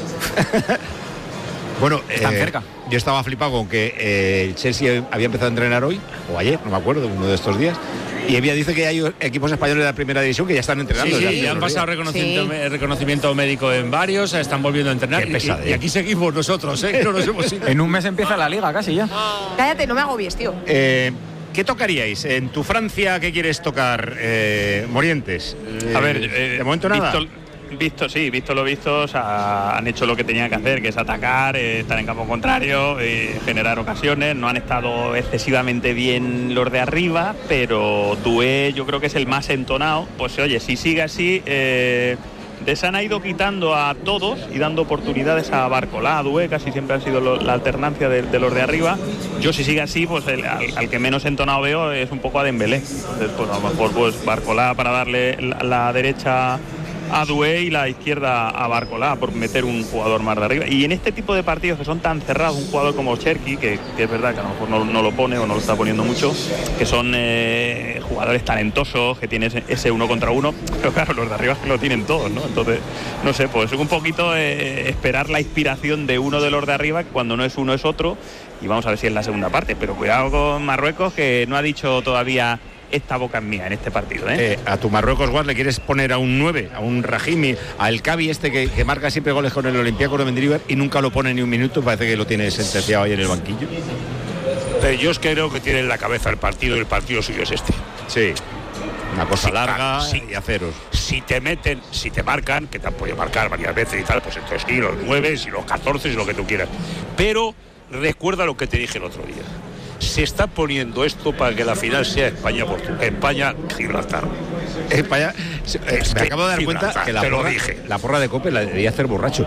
S2: Bueno,
S5: están cerca.
S2: Yo estaba flipado con que el Chelsea había empezado a entrenar hoy, o ayer, no me acuerdo, uno de estos días. Y Evia dice que hay equipos españoles de la primera división que ya están entrenando.
S21: Sí, ya han pasado reconocimiento médico en varios, están volviendo a entrenar. Y aquí seguimos nosotros, ¿eh? No nos hemos ido.
S5: En un mes empieza la liga casi ya.
S10: Cállate, no me agobies, tío.
S2: ¿Qué tocaríais? En tu Francia, ¿qué quieres tocar, Morientes?
S3: A ver,
S2: de momento nada.
S3: Visto lo visto, o sea, han hecho lo que tenían que hacer, que es atacar, estar en campo contrario, generar ocasiones. No han estado excesivamente bien los de arriba, pero Doué yo creo que es el más entonado. Pues oye, si sigue así, han ido quitando a todos y dando oportunidades a Barcolá, a Doué, casi siempre han sido la alternancia de los de arriba. Yo si sigue así, pues al que menos entonado veo es un poco a Dembélé. Entonces, pues a lo mejor pues Barcolá para darle la derecha a Doué y la izquierda a Barcolá, por meter un jugador más de arriba. Y en este tipo de partidos que son tan cerrados, un jugador como Cherki, que es verdad que a lo mejor no lo pone o no lo está poniendo mucho, que son jugadores talentosos, que tienen ese 1 contra 1, pero claro, los de arriba que lo tienen todos, ¿no? Entonces, no sé, pues un poquito esperar la inspiración de uno de los de arriba, que cuando no es uno es otro, y vamos a ver si es la segunda parte. Pero cuidado con Marruecos, que no ha dicho todavía esta boca es mía en este partido, ¿eh?
S2: A tu Marruecos, Guas, le quieres poner a un 9, a un Rahimi, a El Cabi que marca siempre goles con el Olympiacos de Mendilibar y nunca lo pone ni un minuto, parece que lo tiene sentenciado ahí en el banquillo.
S6: Yo es que creo que tiene en la cabeza el partido y el partido suyo es este.
S2: Sí. Una cosa larga y aceros.
S6: Si te marcan, que te han podido marcar varias veces y tal, pues entonces sí, los 9, si los 14, si lo que tú quieras. Pero recuerda lo que te dije el otro día. Se está poniendo esto para que la final sea España-Gibraltar.
S2: España, me acabo de dar cuenta que la porra de COPE la debía hacer borracho.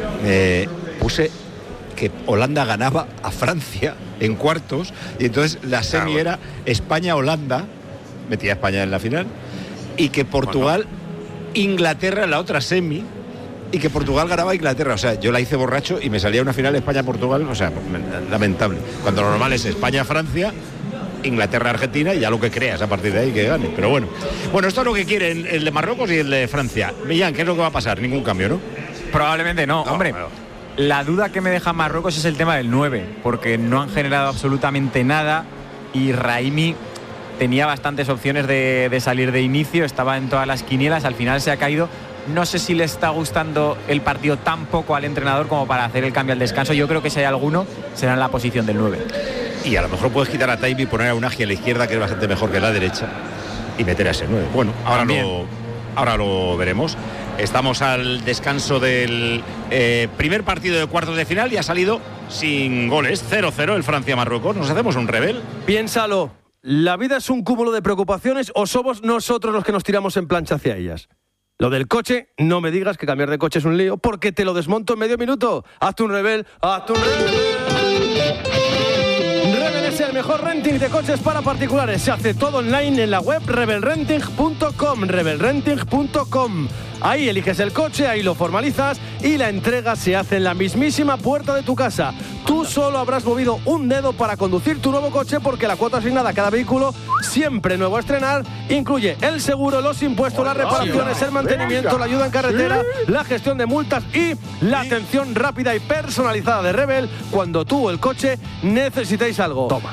S2: Puse que Holanda ganaba a Francia en cuartos y entonces la semi era España-Holanda, metía a España en la final, y que Portugal, Inglaterra en la otra semi, y que Portugal ganaba a Inglaterra. O sea, yo la hice borracho y me salía una final España-Portugal, o sea, lamentable. Cuando lo normal es España-Francia, Inglaterra-Argentina y ya lo que creas a partir de ahí que gane. Pero bueno, esto es lo que quieren el de Marruecos y el de Francia. Millán, ¿qué es lo que va a pasar? Ningún cambio, ¿no?
S5: Probablemente no, hombre. La duda que me deja Marruecos es el tema del 9, porque no han generado absolutamente nada y Rahimi tenía bastantes opciones de salir de inicio, estaba en todas las quinielas, al final se ha caído no sé si le está gustando el partido tan poco al entrenador como para hacer el cambio al descanso. Yo creo que si hay alguno, será en la posición del 9.
S2: Y a lo mejor puedes quitar a Taibi y poner a Unagi a la izquierda, que es bastante mejor que la derecha, y meter a ese 9. Bueno, ahora lo veremos. Estamos al descanso del primer partido de cuartos de final y ha salido sin goles, 0-0 el Francia-Marruecos. ¿Nos hacemos un rebel?
S11: Piénsalo, ¿la vida es un cúmulo de preocupaciones o somos nosotros los que nos tiramos en plancha hacia ellas? Lo del coche, no me digas que cambiar de coche es un lío, porque te lo desmonto en medio minuto. Hazte un rebel, hazte un rebel. Rebel es el mejor renting de coches para particulares. Se hace todo online en la web rebelrenting.com. rebelrenting.com. Ahí eliges el coche, ahí lo formalizas y la entrega se hace en la mismísima puerta de tu casa. Tú solo habrás movido un dedo para conducir tu nuevo coche, porque la cuota asignada a cada vehículo, siempre nuevo a estrenar, incluye el seguro, los impuestos, las reparaciones, el mantenimiento, la ayuda en carretera, la gestión de multas y la atención rápida y personalizada de Rebel cuando tú o el coche necesitéis algo. Toma.